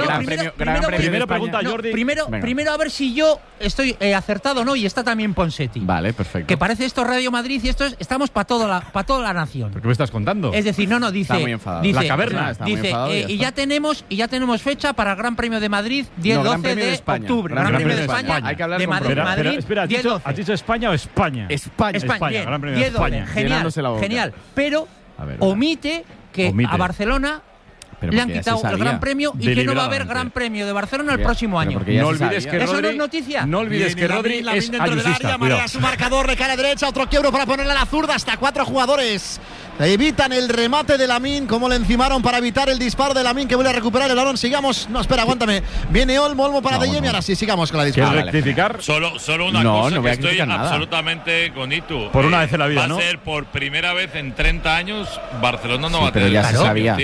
Primero pregunta Jordi. Primero a ver si yo estoy acertado, ¿no? Y está también Ponseti. Vale, perfecto. Que parece esto Radio Madrid y esto es, estamos para toda la nación. ¿Pero qué me estás contando? Es decir, no, dice, está muy enfadado. Dice, la caverna. Dice, y ya tenemos fecha para el Gran Premio de Madrid, 10-12 de octubre. Gran Premio de España. Hay que hablar de Madrid. Espera, ¿has dicho España o España? España. Gran Premio de España. Genial, pero omite que a Barcelona le han quitado el Gran Premio y que no va a haber Gran Premio de Barcelona el próximo año. No olvides que eso Rodri, no es noticia. No olvides que Rodri es ayusista. Marea su marcador, recae a la derecha, otro quiebro para ponerle a la zurda, hasta 4 jugadores. Evitan el remate de Lamine, como le encimaron para evitar el disparo de Lamine, que vuelve a recuperar el balón. Sigamos. No, espera, aguántame. Viene Olmo para De Jemi. Ahora sí, sigamos con la disputa. ¿Quieres rectificar? Solo una cosa, que estoy absolutamente con Itu. Por una vez en la vida, ¿no? Va a ser por primera vez en 30 años, Barcelona no va a tener. Pero ya se sabía.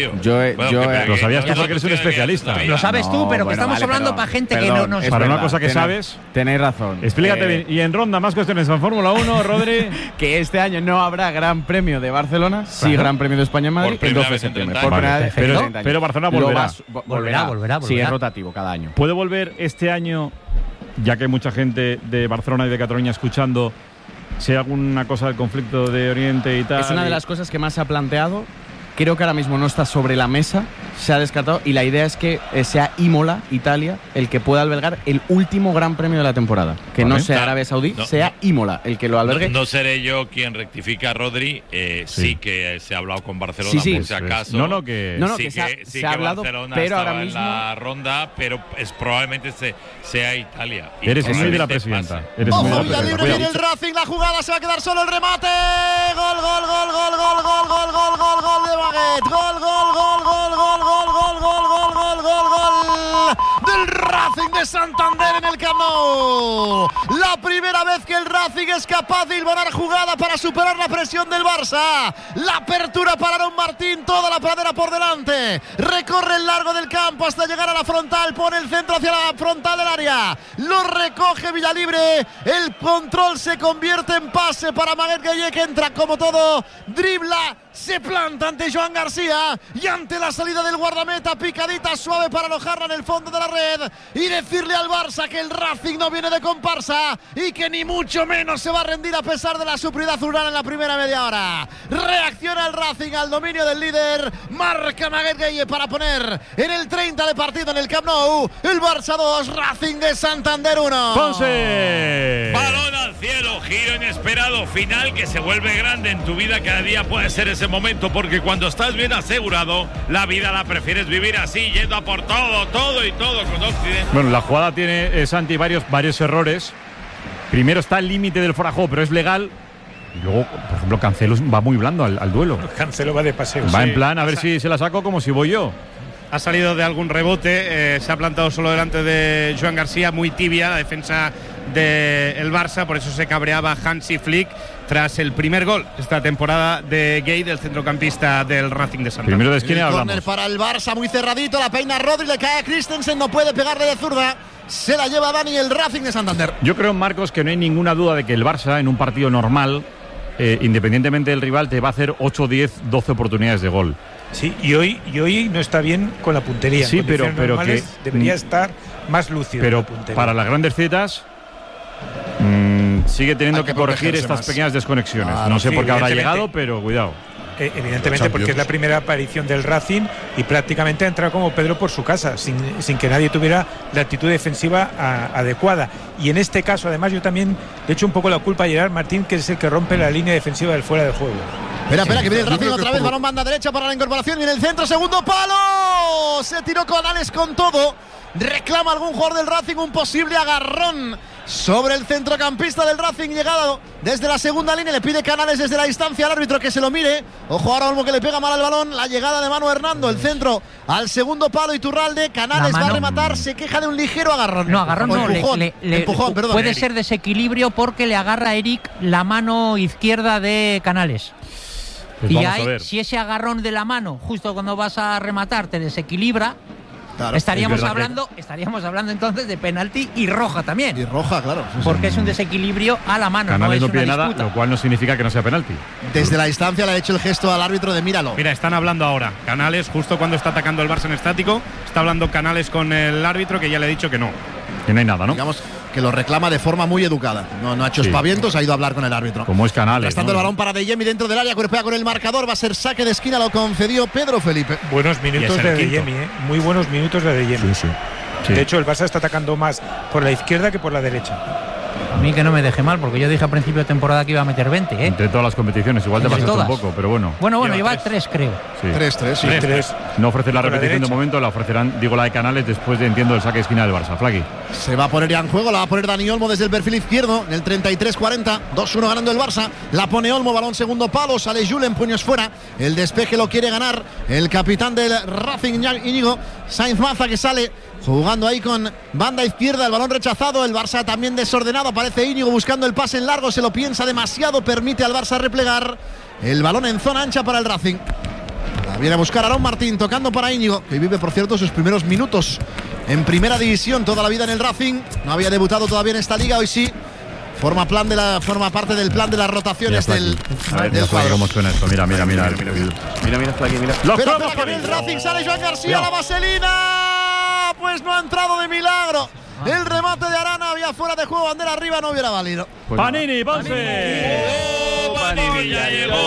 Lo sabías tú porque eres un especialista. Lo sabes tú, pero que estamos hablando para gente que no nos... Para una cosa que sabes... Tenéis razón. Explícate bien. Y en ronda, más cuestiones en Fórmula 1, Rodri. Que este año no habrá Gran Premio de Barcelona, sí Gran Premio de España en Madrid el 12 de septiembre. Pero Barcelona volverá. Sí, es rotativo cada año. ¿Puede volver este año, ya que hay mucha gente de Barcelona y de Cataluña escuchando, si hay alguna cosa del conflicto de Oriente y tal? Es una de las cosas que más se ha planteado. Creo que ahora mismo no está sobre la mesa, se ha descartado y la idea es que sea Imola, Italia, el que pueda albergar el último Gran Premio de la temporada. Que no sea Arabia Saudí, sea Imola el que lo albergue. No seré yo quien rectifica a Rodri, sí que se ha hablado con Barcelona por si acaso. Se ha hablado, Barcelona pero ahora mismo en la ronda, pero probablemente sea Italia. Eres muy de la presidenta. Ojo, Villalibre, viene el Racing, la jugada, se va a quedar solo el remate. Gol de Baguette, gol del Racing de Santander en el Camp Nou. La primera vez que el Racing es capaz de hilvanar jugada para superar la presión del Barça. La apertura para Aaron Martín, toda la pradera por delante. Recorre el largo del campo hasta llegar a la frontal, pone el centro hacia la frontal del área. Lo recoge Villalibre, el control se convierte en pase para Maguette Gueye, que entra como todo, dribla, se planta ante Joan García y ante la salida del guardameta, picadita suave para alojarla en el fondo de la red y decirle al Barça que el Racing no viene de comparsa y que ni mucho menos se va a rendir a pesar de la superioridad azulgrana en la primera media hora. Reacciona el Racing al dominio del líder, marca Maguette Gueye para poner en el 30 de partido en el Camp Nou, el Barça 2, Racing de Santander 1. ¡Ponce! Balón al cielo, giro inesperado, final que se vuelve grande en tu vida. Cada día puede ser ese momento, porque cuando estás bien asegurado, la vida la prefieres vivir así, yendo a por todo con Occidente. Bueno, la jugada tiene, Santi, varios errores. Primero está el límite del fuera de juego, pero es legal. Y luego, por ejemplo, Cancelo va muy blando al duelo. Cancelo va de paseo. Va en plan, a ver si se la saco como si voy yo. Ha salido de algún rebote, se ha plantado solo delante de Joan García, muy tibia la defensa del Barça, por eso se cabreaba Hansi Flick tras el primer gol esta temporada de Gueye, del centrocampista del Racing de Santander. Primero de esquina hablamos. Para el Barça, muy cerradito, la peina Rodri, le cae a Christensen, no puede pegarle de zurda. Se la lleva Dani, el Racing de Santander. Yo creo, Marcos, que no hay ninguna duda de que el Barça en un partido normal, independientemente del rival, te va a hacer 8, 10, 12 oportunidades de gol. Sí, y hoy no está bien con la puntería. Sí, pero que debería estar más lúcido. Pero para las grandes citas sigue teniendo que corregir estas pequeñas desconexiones. No sé por qué habrá llegado, pero cuidado. evidentemente porque es la primera aparición del Racing y prácticamente ha entrado como Pedro por su casa, sin que nadie tuviera la actitud defensiva adecuada. Y en este caso, además, yo también le echo un poco la culpa a Gerard Martín, que es el que rompe la línea defensiva del fuera de juego. Espera, que viene el Racing otra vez, balón banda derecha para la incorporación y en el centro, segundo palo. Se tiró Canales con todo. Reclama algún jugador del Racing un posible agarrón sobre el centrocampista del Racing, llegado desde la segunda línea. Le pide Canales desde la distancia al árbitro que se lo mire. Ojo ahora Olmo, que le pega mal al balón. La llegada de Manu Hernando, el centro al segundo palo, Iturralde. Canales va a rematar, se queja de un ligero agarrón. No, agarrón no, empujón, perdón. Puede ser desequilibrio porque le agarra a Eric la mano izquierda de Canales. Pues y ahí, si ese agarrón de la mano, justo cuando vas a rematar, te desequilibra, claro, estaríamos hablando entonces de penalti y roja también. Y roja, claro. Porque es un desequilibrio a la mano. Canales no pide nada, lo cual no significa que no sea penalti. Desde la distancia le ha hecho el gesto al árbitro de míralo. Mira, están hablando ahora. Canales, justo cuando está atacando el Barça en estático, está hablando Canales con el árbitro, que ya le ha dicho que no. Que no hay nada, ¿no? Digamos que lo reclama de forma muy educada. No ha hecho espavientos, ha ido a hablar con el árbitro. Como es Canales. Restando el balón para De Jemi dentro del área, cuerpea con el marcador, va a ser saque de esquina, lo concedió Pedro Felipe. Buenos minutos de Jemi, muy buenos minutos de Jemi. Sí. De hecho, el Barça está atacando más por la izquierda que por la derecha. A mí que no me deje mal, porque yo dije a principio de temporada que iba a meter 20, ¿eh? Entre todas las competiciones, igual te pasaste un poco, pero bueno. Bueno, lleva 3, creo. Sí. 3. No ofrece la repetición de momento, la ofrecerán, la de Canales después de, entiendo, el saque de esquina del Barça. Flaqui. Se va a poner ya en juego, la va a poner Dani Olmo desde el perfil izquierdo, en el 33-40, 2-1 ganando el Barça. La pone Olmo, balón segundo palo, sale Julen, puños fuera. El despeje lo quiere ganar el capitán del Racing, Íñigo Sainz Maza, que sale jugando ahí con banda izquierda, el balón rechazado, el Barça también desordenado, aparece Íñigo buscando el pase en largo, se lo piensa demasiado, permite al Barça replegar, el balón en zona ancha para el Racing. La viene a buscar Aarón Martín, tocando para Íñigo, que vive, por cierto, sus primeros minutos en primera división, toda la vida en el Racing, no había debutado todavía en esta liga, hoy sí. Forma parte del plan de las rotaciones del cuadro. ¿Cómo suena esto? Mira, Flaqui, mira. Pero que viene el Racing, sale Joan García, la vaselina, pues no ha entrado de milagro. El remate de Arana había fuera de juego, bandera arriba, no hubiera valido. Panini, Ponce. Panini ya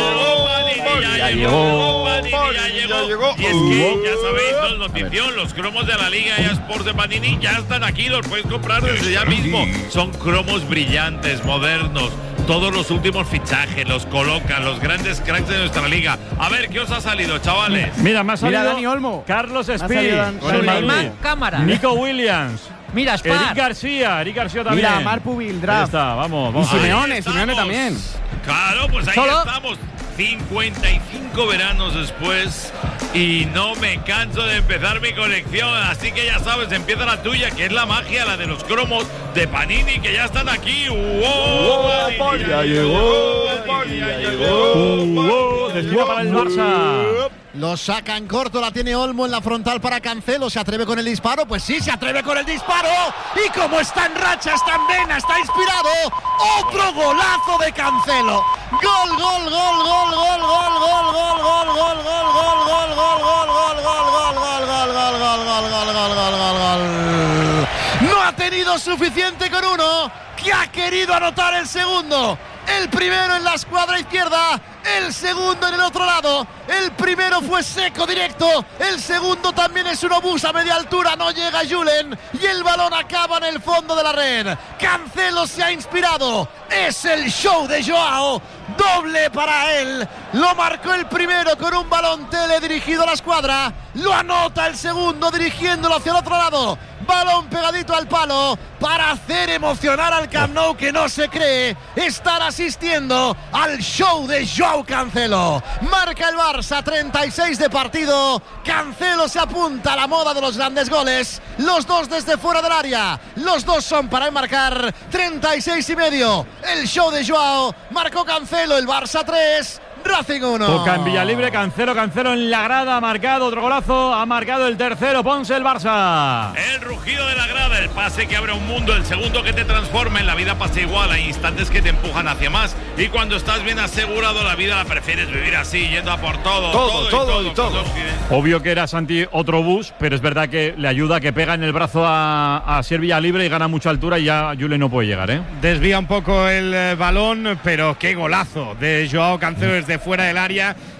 llegó. Y es que ya sabéis, notición, los cromos de la Liga eSports de Panini ya están aquí, los puedes comprar desde ya mismo. Son cromos brillantes, modernos. Todos los últimos fichajes los colocan los grandes cracks de nuestra liga. A ver, ¿qué os ha salido, chavales? Mira, me ha salido Dani Olmo, Carlos Speed, Suleiman Cámara, Nico Williams. Mira, Eric García también. Mira, Marpu Bildraff. Ahí está, vamos. Y Simeone también. Claro, pues ahí estamos. 55 veranos después y no me canso de empezar mi colección, así que ya sabes, empieza la tuya, que es la magia, la de los cromos de Panini, que ya están aquí. Panini ya llegó. Destino para el Barça. Lo saca en corto, la tiene Olmo en la frontal para Cancelo. ¿Se atreve con el disparo? Pues sí, se atreve con el disparo. Y como está en racha, está en vena, está inspirado. Otro golazo de Cancelo. Gol. No ha tenido suficiente con uno, que ha querido anotar el segundo. El primero en la escuadra izquierda, el segundo en el otro lado. El primero fue seco directo, el segundo también es un obús a media altura, no llega Julen y el balón acaba en el fondo de la red. Cancelo se ha inspirado, es el show de Joao, doble para él. Lo marcó el primero con un balón tele dirigido a la escuadra, lo anota el segundo dirigiéndolo hacia el otro lado. Balón pegadito al palo para hacer emocionar al Camp Nou, que no se cree estar asistiendo al show de Joao Cancelo. Marca el Barça, 36 de partido. Cancelo se apunta a la moda de los grandes goles. Los dos desde fuera del área. Los dos son para enmarcar. 36,5. El show de Joao. Marcó Cancelo, el Barça 3. Racing 1. Toca en Villalibre, Cancelo en la grada, ha marcado otro golazo, ha marcado el tercero, Ponce, el Barça. El rugido de la grada, el pase que abre un mundo, el segundo que te transforma. En la vida pasa igual, hay instantes que te empujan hacia más y cuando estás bien asegurado la vida la prefieres vivir así, yendo a por todo. Obvio que era Santi otro bus, pero es verdad que le ayuda, que pega en el brazo a Ser Villalibre y gana mucha altura y ya Julen no puede llegar, ¿eh? Desvía un poco el balón, pero qué golazo de Joao Cancelo desde fuera del área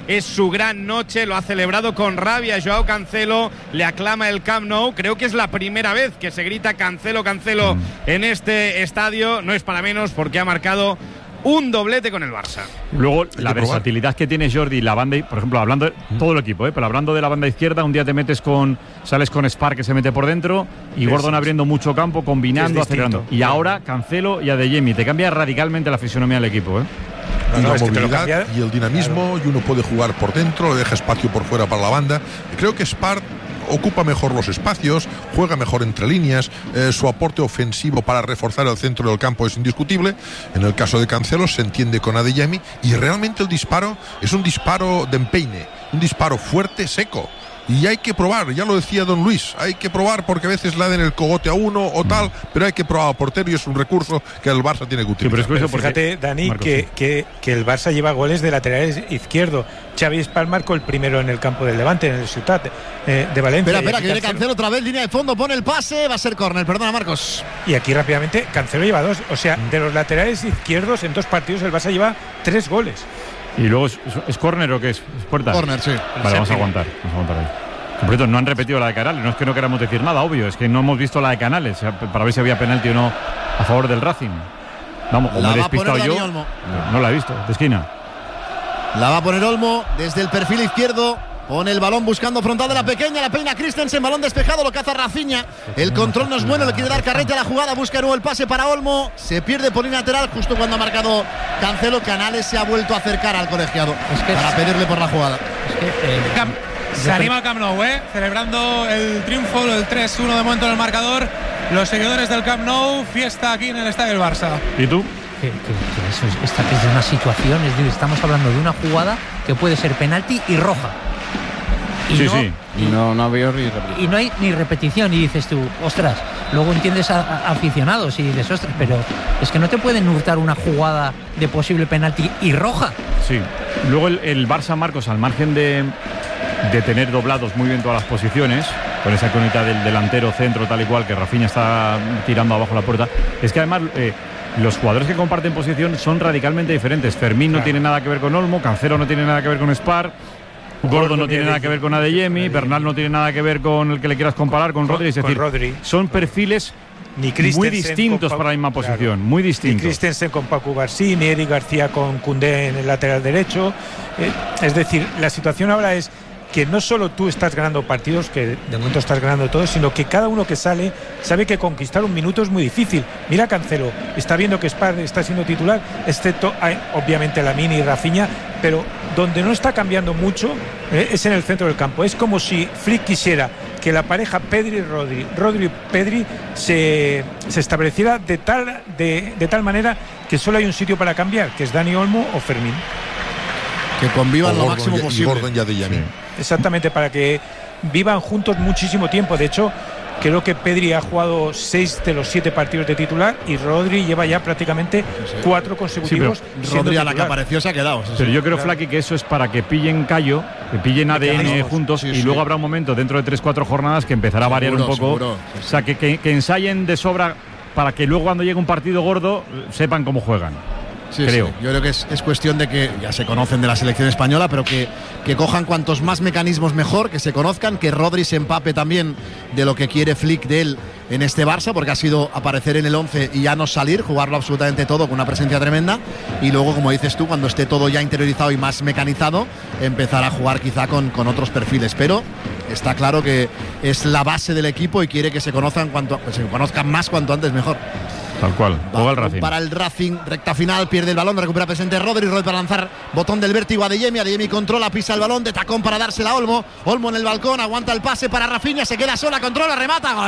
es su gran noche, lo ha celebrado con rabia Joao Cancelo, le aclama el Camp Nou. Creo que es la primera vez que se grita Cancelo, Cancelo en este estadio. No es para menos porque ha marcado un doblete con el Barça. Luego, la versatilidad que tiene Jordi, la banda, por ejemplo, hablando de todo el equipo, pero hablando de la banda izquierda, un día te sales con Spar, que se mete por dentro, y Gordon abriendo mucho campo, combinando, acelerando. Y ahora Cancelo y Adeyemi, te cambia radicalmente la fisonomía del equipo, Y la movilidad y el dinamismo, y uno puede jugar por dentro, le deja espacio por fuera para la banda. Creo que Spar ocupa mejor los espacios, juega mejor entre líneas, su aporte ofensivo para reforzar el centro del campo es indiscutible. En el caso de Cancelo se entiende con Adeyemi, y realmente el disparo es un disparo de empeine, un disparo fuerte, seco. Y hay que probar, ya lo decía don Luis, hay que probar porque a veces le den el cogote a uno o tal, pero hay que probar a portero y es un recurso que el Barça tiene que utilizar. Pero fíjate, Dani, Marcos, que el Barça lleva goles de laterales izquierdo. Xavi Spar marcó el primero en el campo del Levante, en el Ciutat de Valencia. Espera, que viene Cancelo otra vez, línea de fondo, pone el pase, va a ser córner, perdona Marcos. Y aquí rápidamente, Cancelo lleva 2, o sea, de los laterales izquierdos en 2 partidos el Barça lleva 3 goles. ¿Y luego es córner o qué es? ¿Es puerta? Córner, sí. Vale, vamos a aguantar ahí. Por cierto, no han repetido la de Canales, no es que no queramos decir nada, obvio, es que no hemos visto la de Canales, para ver si había penalti o no a favor del Racing. Vamos, o me he despistado yo, no la he visto, de esquina. La va a poner Olmo desde el perfil izquierdo. Pone el balón buscando frontal de la pequeña, la peina Christensen, balón despejado, lo caza Rafinha. El control no es bueno, le quiere dar carrete a la jugada, busca de nuevo el pase para Olmo. Se pierde por línea lateral justo cuando ha marcado Cancelo. Canales se ha vuelto a acercar al colegiado para pedirle por la jugada. Se anima el Camp Nou, celebrando el triunfo, el 3-1 de momento en el marcador. Los seguidores del Camp Nou, fiesta aquí en el estadio del Barça. ¿Y tú? Esta que es de una situación, es decir, estamos hablando de una jugada que puede ser penalti y roja. Y no veo y no hay ni repetición, y dices tú, ostras, luego entiendes a aficionados y dices, ostras, pero es que no te pueden hurtar una jugada de posible penalti y roja. Sí, luego el Barça, Marcos, al margen de tener doblados muy bien todas las posiciones, con esa conita del delantero centro tal y cual, que Rafinha está tirando abajo la puerta, es que además los jugadores que comparten posición son radicalmente diferentes. Fermín no tiene nada que ver con Olmo, Cancelo no tiene nada que ver con Spar, Gordon no tiene nada que ver con Adeyemi, Bernal no tiene nada que ver con el que le quieras comparar, con Rodri. Es decir, son perfiles muy distintos para la misma posición, muy distintos. Ni Christensen con Paco García, ni Eric García con Koundé en el lateral derecho. Es decir, la situación ahora es que no solo tú estás ganando partidos, que de momento estás ganando todos, sino que cada uno que sale sabe que conquistar un minuto es muy difícil. Mira Cancelo, está viendo que Spar está siendo titular, excepto obviamente Lamine y Rafinha, pero donde no está cambiando mucho es en el centro del campo. Es como si Flick quisiera que la pareja Pedri y Rodri y Pedri se estableciera de tal manera que solo hay un sitio para cambiar, que es Dani Olmo o Fermín. Que convivan lo máximo posible. Gordon y Adeyemi. Exactamente, para que vivan juntos muchísimo tiempo. De hecho, creo que Pedri ha jugado 6 de los 7 partidos de titular y Rodri lleva ya prácticamente 4 consecutivos. Rodri a la que apareció se ha quedado. Pero yo creo, Flaky, que eso es para que pillen callo, que pillen ADN juntos, y luego habrá un momento dentro de 3-4 jornadas que empezará a variar un poco. O sea, que ensayen de sobra para que luego cuando llegue un partido gordo sepan cómo juegan. Creo. Sí. Yo creo que es cuestión de que ya se conocen de la selección española, pero que cojan cuantos más mecanismos mejor, que se conozcan, que Rodri se empape también de lo que quiere Flick de él en este Barça, porque ha sido aparecer en el 11 y ya no salir, jugarlo absolutamente todo con una presencia tremenda, y luego, como dices tú, cuando esté todo ya interiorizado y más mecanizado, empezar a jugar quizá con otros perfiles, pero está claro que es la base del equipo y quiere que se conozcan más cuanto antes mejor. Tal cual, juega el Racing. Para el Racing, recta final, pierde el balón, recupera presente Rodri para lanzar, botón del vértigo a Adeyemi controla, pisa el balón de tacón para dársela a Olmo en el balcón, aguanta el pase para Rafinha, se queda sola, controla, remata, gol.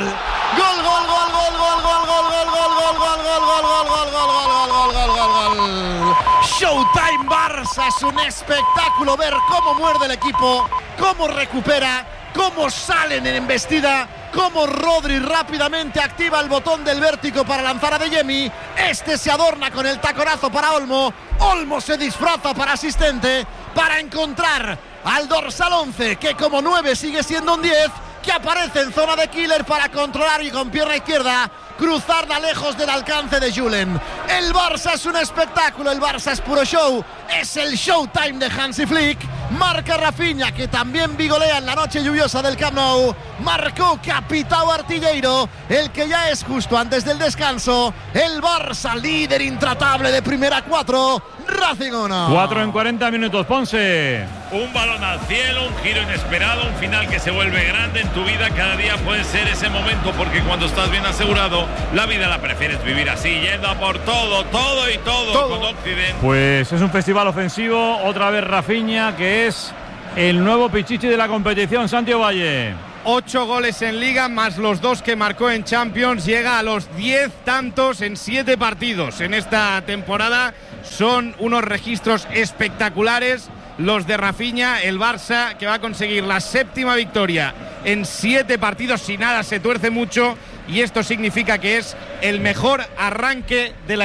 Showtime Barça, es un espectáculo ver cómo muerde el equipo, cómo recupera, cómo salen en embestida, cómo Rodri rápidamente activa el botón del vértigo para lanzar a Adeyemi. Este se adorna con el taconazo para Olmo. Olmo se disfraza para asistente para encontrar al dorsal 11, que como 9 sigue siendo un 10, que aparece en zona de killer para controlar y con pierna izquierda cruzarla lejos del alcance de Julen. El Barça es un espectáculo, el Barça es puro show, es el showtime de Hansi Flick. Marca Rafinha, que también vigolea en la noche lluviosa del Camp Nou. Marcó Capitão Artilleiro, el que ya es justo antes del descanso. El Barça, líder intratable de primera 4. Racing 1. 4 en 40 minutos, Ponce. Un balón al cielo, un giro inesperado, un final que se vuelve grande en tu vida. Cada día puede ser ese momento, porque cuando estás bien asegurado, la vida la prefieres vivir así, yendo a por todo con Occidente. Pues es un festival ofensivo, otra vez Rafinha, que es el nuevo pichichi de la competición. Santiago Valle. 8 goles en Liga, más los 2 que marcó en Champions. Llega a los 10 tantos en 7 partidos en esta temporada. Son unos registros espectaculares los de Rafinha. El Barça, que va a conseguir la 7ª victoria en 7 partidos. Si nada se tuerce mucho, y esto significa que es el mejor arranque de la